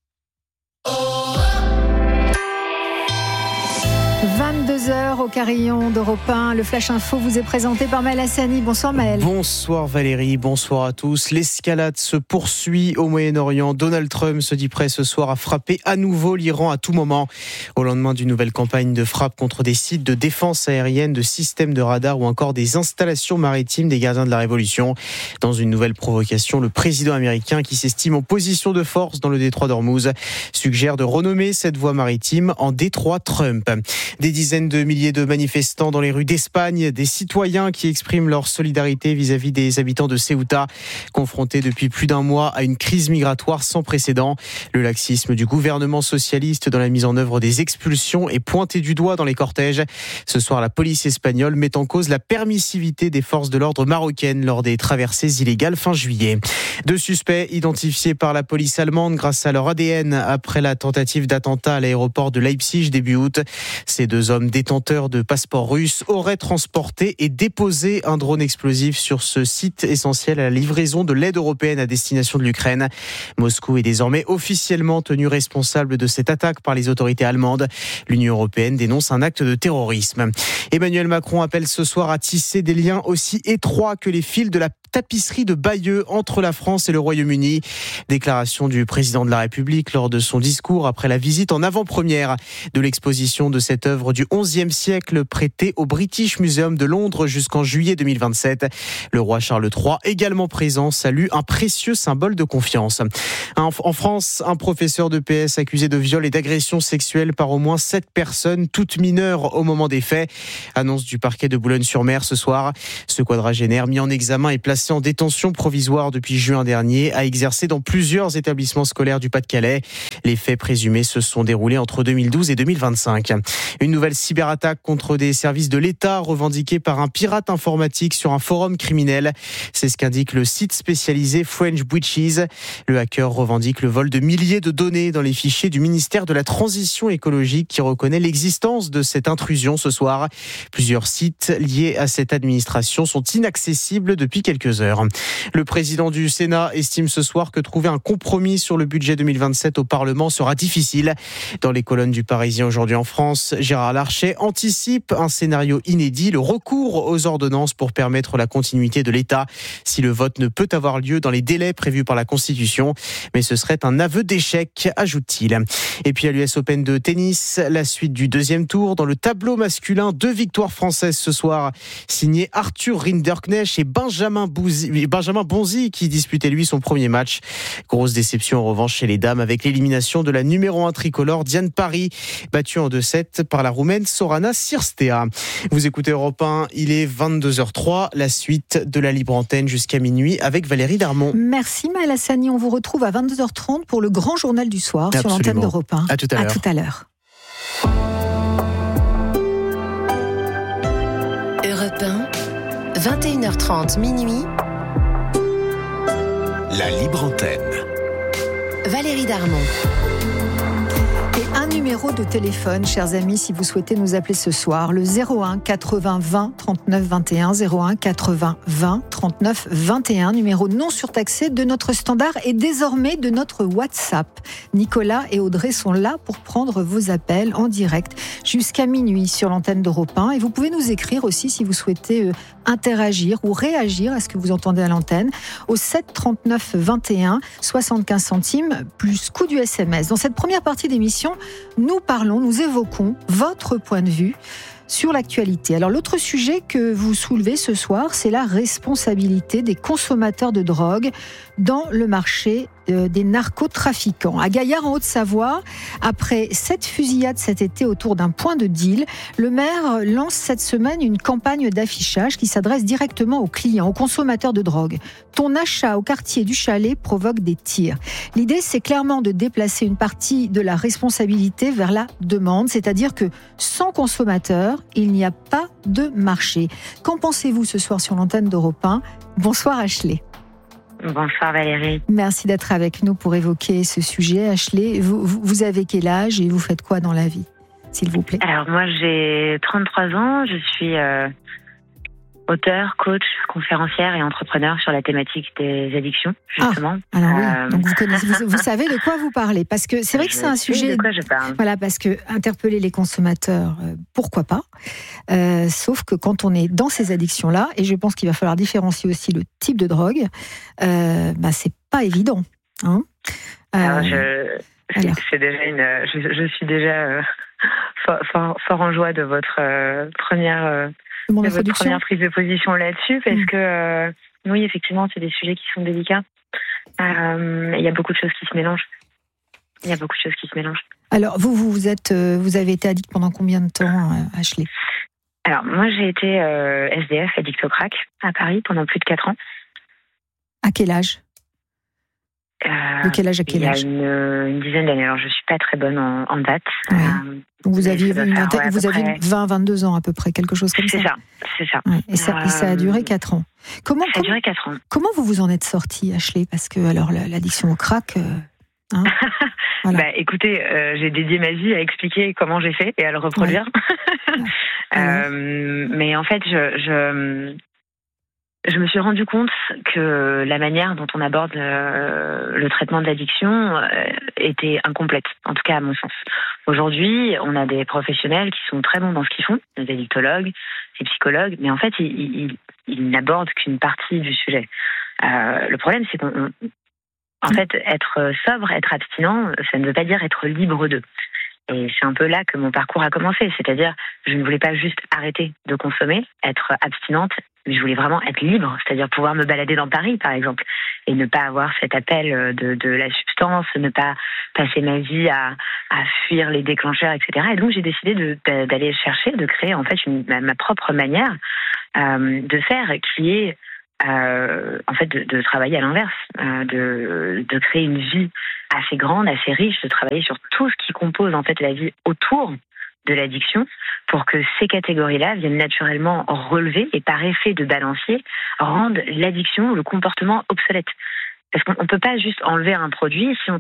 22h au carillon d'Europe 1. Le Flash Info vous est présenté par Maël Hassani. Bonsoir Maël. Bonsoir Valérie, bonsoir à tous. L'escalade se poursuit au Moyen-Orient. Donald Trump se dit prêt ce soir à frapper à nouveau l'Iran à tout moment. Au lendemain d'une nouvelle campagne de frappe contre des sites de défense aérienne, de systèmes de radar ou encore des installations maritimes des gardiens de la Révolution. Dans une nouvelle provocation, le président américain, qui s'estime en position de force dans le détroit d'Ormuz, suggère de renommer cette voie maritime en détroit Trump. Des Des dizaines de milliers de manifestants dans les rues d'Espagne, des citoyens qui expriment leur solidarité vis-à-vis des habitants de Ceuta, confrontés depuis plus d'un mois à une crise migratoire sans précédent. Le laxisme du gouvernement socialiste dans la mise en œuvre des expulsions est pointé du doigt dans les cortèges. Ce soir, la police espagnole met en cause la permissivité des forces de l'ordre marocaines lors des traversées illégales fin juillet. 2 suspects identifiés par la police allemande grâce à leur ADN après la tentative d'attentat à l'aéroport de Leipzig début août. Ces 2 hommes détenteurs de passeports russes auraient transporté et déposé un drone explosif sur ce site essentiel à la livraison de l'aide européenne à destination de l'Ukraine. Moscou est désormais officiellement tenu responsable de cette attaque par les autorités allemandes. L'Union européenne dénonce un acte de terrorisme. Emmanuel Macron appelle ce soir à tisser des liens aussi étroits que les fils de la tapisserie de Bayeux entre la France et le Royaume-Uni. Déclaration du président de la République lors de son discours après la visite en avant-première de l'exposition de cette œuvre du XIe siècle prêtée au British Museum de Londres jusqu'en juillet 2027. Le roi Charles III, également présent, salue un précieux symbole de confiance. En France, un professeur de PS accusé de viol et d'agression sexuelle par au moins 7 personnes, toutes mineures au moment des faits. Annonce du parquet de Boulogne-sur-Mer ce soir. Ce quadragénaire mis en examen et placé en détention provisoire depuis juin dernier, a exercé dans plusieurs établissements scolaires du Pas-de-Calais. Les faits présumés se sont déroulés entre 2012 et 2025. Une nouvelle cyberattaque contre des services de l'État revendiquée par un pirate informatique sur un forum criminel. C'est ce qu'indique le site spécialisé French Breaches. Le hacker revendique le vol de milliers de données dans les fichiers du ministère de la Transition écologique qui reconnaît l'existence de cette intrusion ce soir. Plusieurs sites liés à cette administration sont inaccessibles depuis quelques heures. Le président du Sénat estime ce soir que trouver un compromis sur le budget 2027 au Parlement sera difficile. Dans les colonnes du Parisien aujourd'hui en France, Gérard Larcher anticipe un scénario inédit, le recours aux ordonnances pour permettre la continuité de l'État si le vote ne peut avoir lieu dans les délais prévus par la Constitution. Mais ce serait un aveu d'échec, ajoute-t-il. Et puis à l'US Open de tennis, la suite du 2e tour. Dans le tableau masculin, 2 victoires françaises ce soir, signées Arthur Rinderknecht et Benjamin Bonzi qui disputait lui son premier match. Grosse déception en revanche chez les dames avec l'élimination de la numéro 1 tricolore Diane Parry, battue en 2-7 par la Roumaine Sorana Cirstea. Vous écoutez Europe 1, il est 22h03, la suite de la libre antenne jusqu'à minuit avec Valérie Darmon. Merci Maëlle Hassani, on vous retrouve à 22h30 pour le grand journal du soir. Absolument. Sur l'antenne d'Europe 1. À tout à l'heure. À tout à l'heure. Europe 1, 21h30 minuit. La libre antenne. Valérie Darmon. Et un numéro de téléphone, chers amis, si vous souhaitez nous appeler ce soir, le 01 80 20 39 21, 01 80 20 39 21, numéro non surtaxé de notre standard et désormais de notre WhatsApp. Nicolas et Audrey sont là pour prendre vos appels en direct jusqu'à minuit sur l'antenne d'Europe 1. Et vous pouvez nous écrire aussi si vous souhaitez interagir ou réagir à ce que vous entendez à l'antenne au 7 39 21, 75 centimes plus coût du SMS. Dans cette première partie d'émission, nous évoquons votre point de vue sur l'actualité. Alors l'autre sujet que vous soulevez ce soir, c'est la responsabilité des consommateurs de drogue dans le marché des narcotrafiquants. À Gaillard, en Haute-Savoie, après 7 fusillades cet été autour d'un point de deal, le maire lance cette semaine une campagne d'affichage qui s'adresse directement aux clients, aux consommateurs de drogue. Ton achat au quartier du Chalet provoque des tirs. L'idée, c'est clairement de déplacer une partie de la responsabilité vers la demande, c'est-à-dire que sans consommateurs, il n'y a pas de marché. Qu'en pensez-vous ce soir sur l'antenne d'Europe 1 ? Bonsoir Ashley. Bonsoir Valérie. Merci d'être avec nous pour évoquer ce sujet. Ashley, vous avez quel âge et vous faites quoi dans la vie, s'il vous plaît ? Alors moi j'ai 33 ans, je suis auteur, coach, conférencière et entrepreneur sur la thématique des addictions, justement. Alors oui, donc vous savez de quoi vous parlez, parce que c'est vrai que c'est un sujet. De quoi je parle. Voilà, parce que interpeller les consommateurs, pourquoi pas. Sauf que quand on est dans ces addictions-là, et je pense qu'il va falloir différencier aussi le type de drogue, c'est pas évident. Hein. Alors c'est déjà je suis déjà fort en joie de votre première prise de position là-dessus, parce que oui, effectivement, c'est des sujets qui sont délicats. Il y a beaucoup de choses qui se mélangent. Alors, vous avez été addict pendant combien de temps, Ashley ? Alors, moi, j'ai été SDF, addict au crack, à Paris, pendant plus de 4 ans. À quel âge ? De quel âge à quel âge ? Il y a une dizaine d'années. Alors, je ne suis pas très bonne en date. Ouais. Donc vous aviez 20-22 ans à peu près, quelque chose comme ça. C'est ça. Ouais. Et ça a duré 4 ans. Ça a duré 4 ans. Comment vous en êtes sortie, Ashley ? Parce que alors l'addiction au crack... Voilà. Écoutez, j'ai dédié ma vie à expliquer comment j'ai fait et à le reproduire. Mais en fait, je me suis rendu compte que la manière dont on aborde le traitement de l'addiction était incomplète, en tout cas à mon sens. Aujourd'hui, on a des professionnels qui sont très bons dans ce qu'ils font, des addictologues, des psychologues, mais en fait, ils n'abordent qu'une partie du sujet. Le problème, c'est en fait, être sobre, être abstinent, ça ne veut pas dire être libre d'eux. Et c'est un peu là que mon parcours a commencé. C'est-à-dire, je ne voulais pas juste arrêter de consommer, être abstinente, mais je voulais vraiment être libre. C'est-à-dire pouvoir me balader dans Paris, par exemple, et ne pas avoir cet appel de la substance, ne pas passer ma vie à fuir les déclencheurs, etc. Et donc, j'ai décidé d'aller chercher, de créer en fait ma propre manière de faire, qui est en fait de travailler à l'inverse, de créer une vie assez grande, assez riche, de travailler sur tout ce qui compose en fait la vie autour de l'addiction pour que ces catégories-là viennent naturellement relever et par effet de balancier rendent l'addiction, le comportement obsolète. Parce qu'on ne peut pas juste enlever un produit si on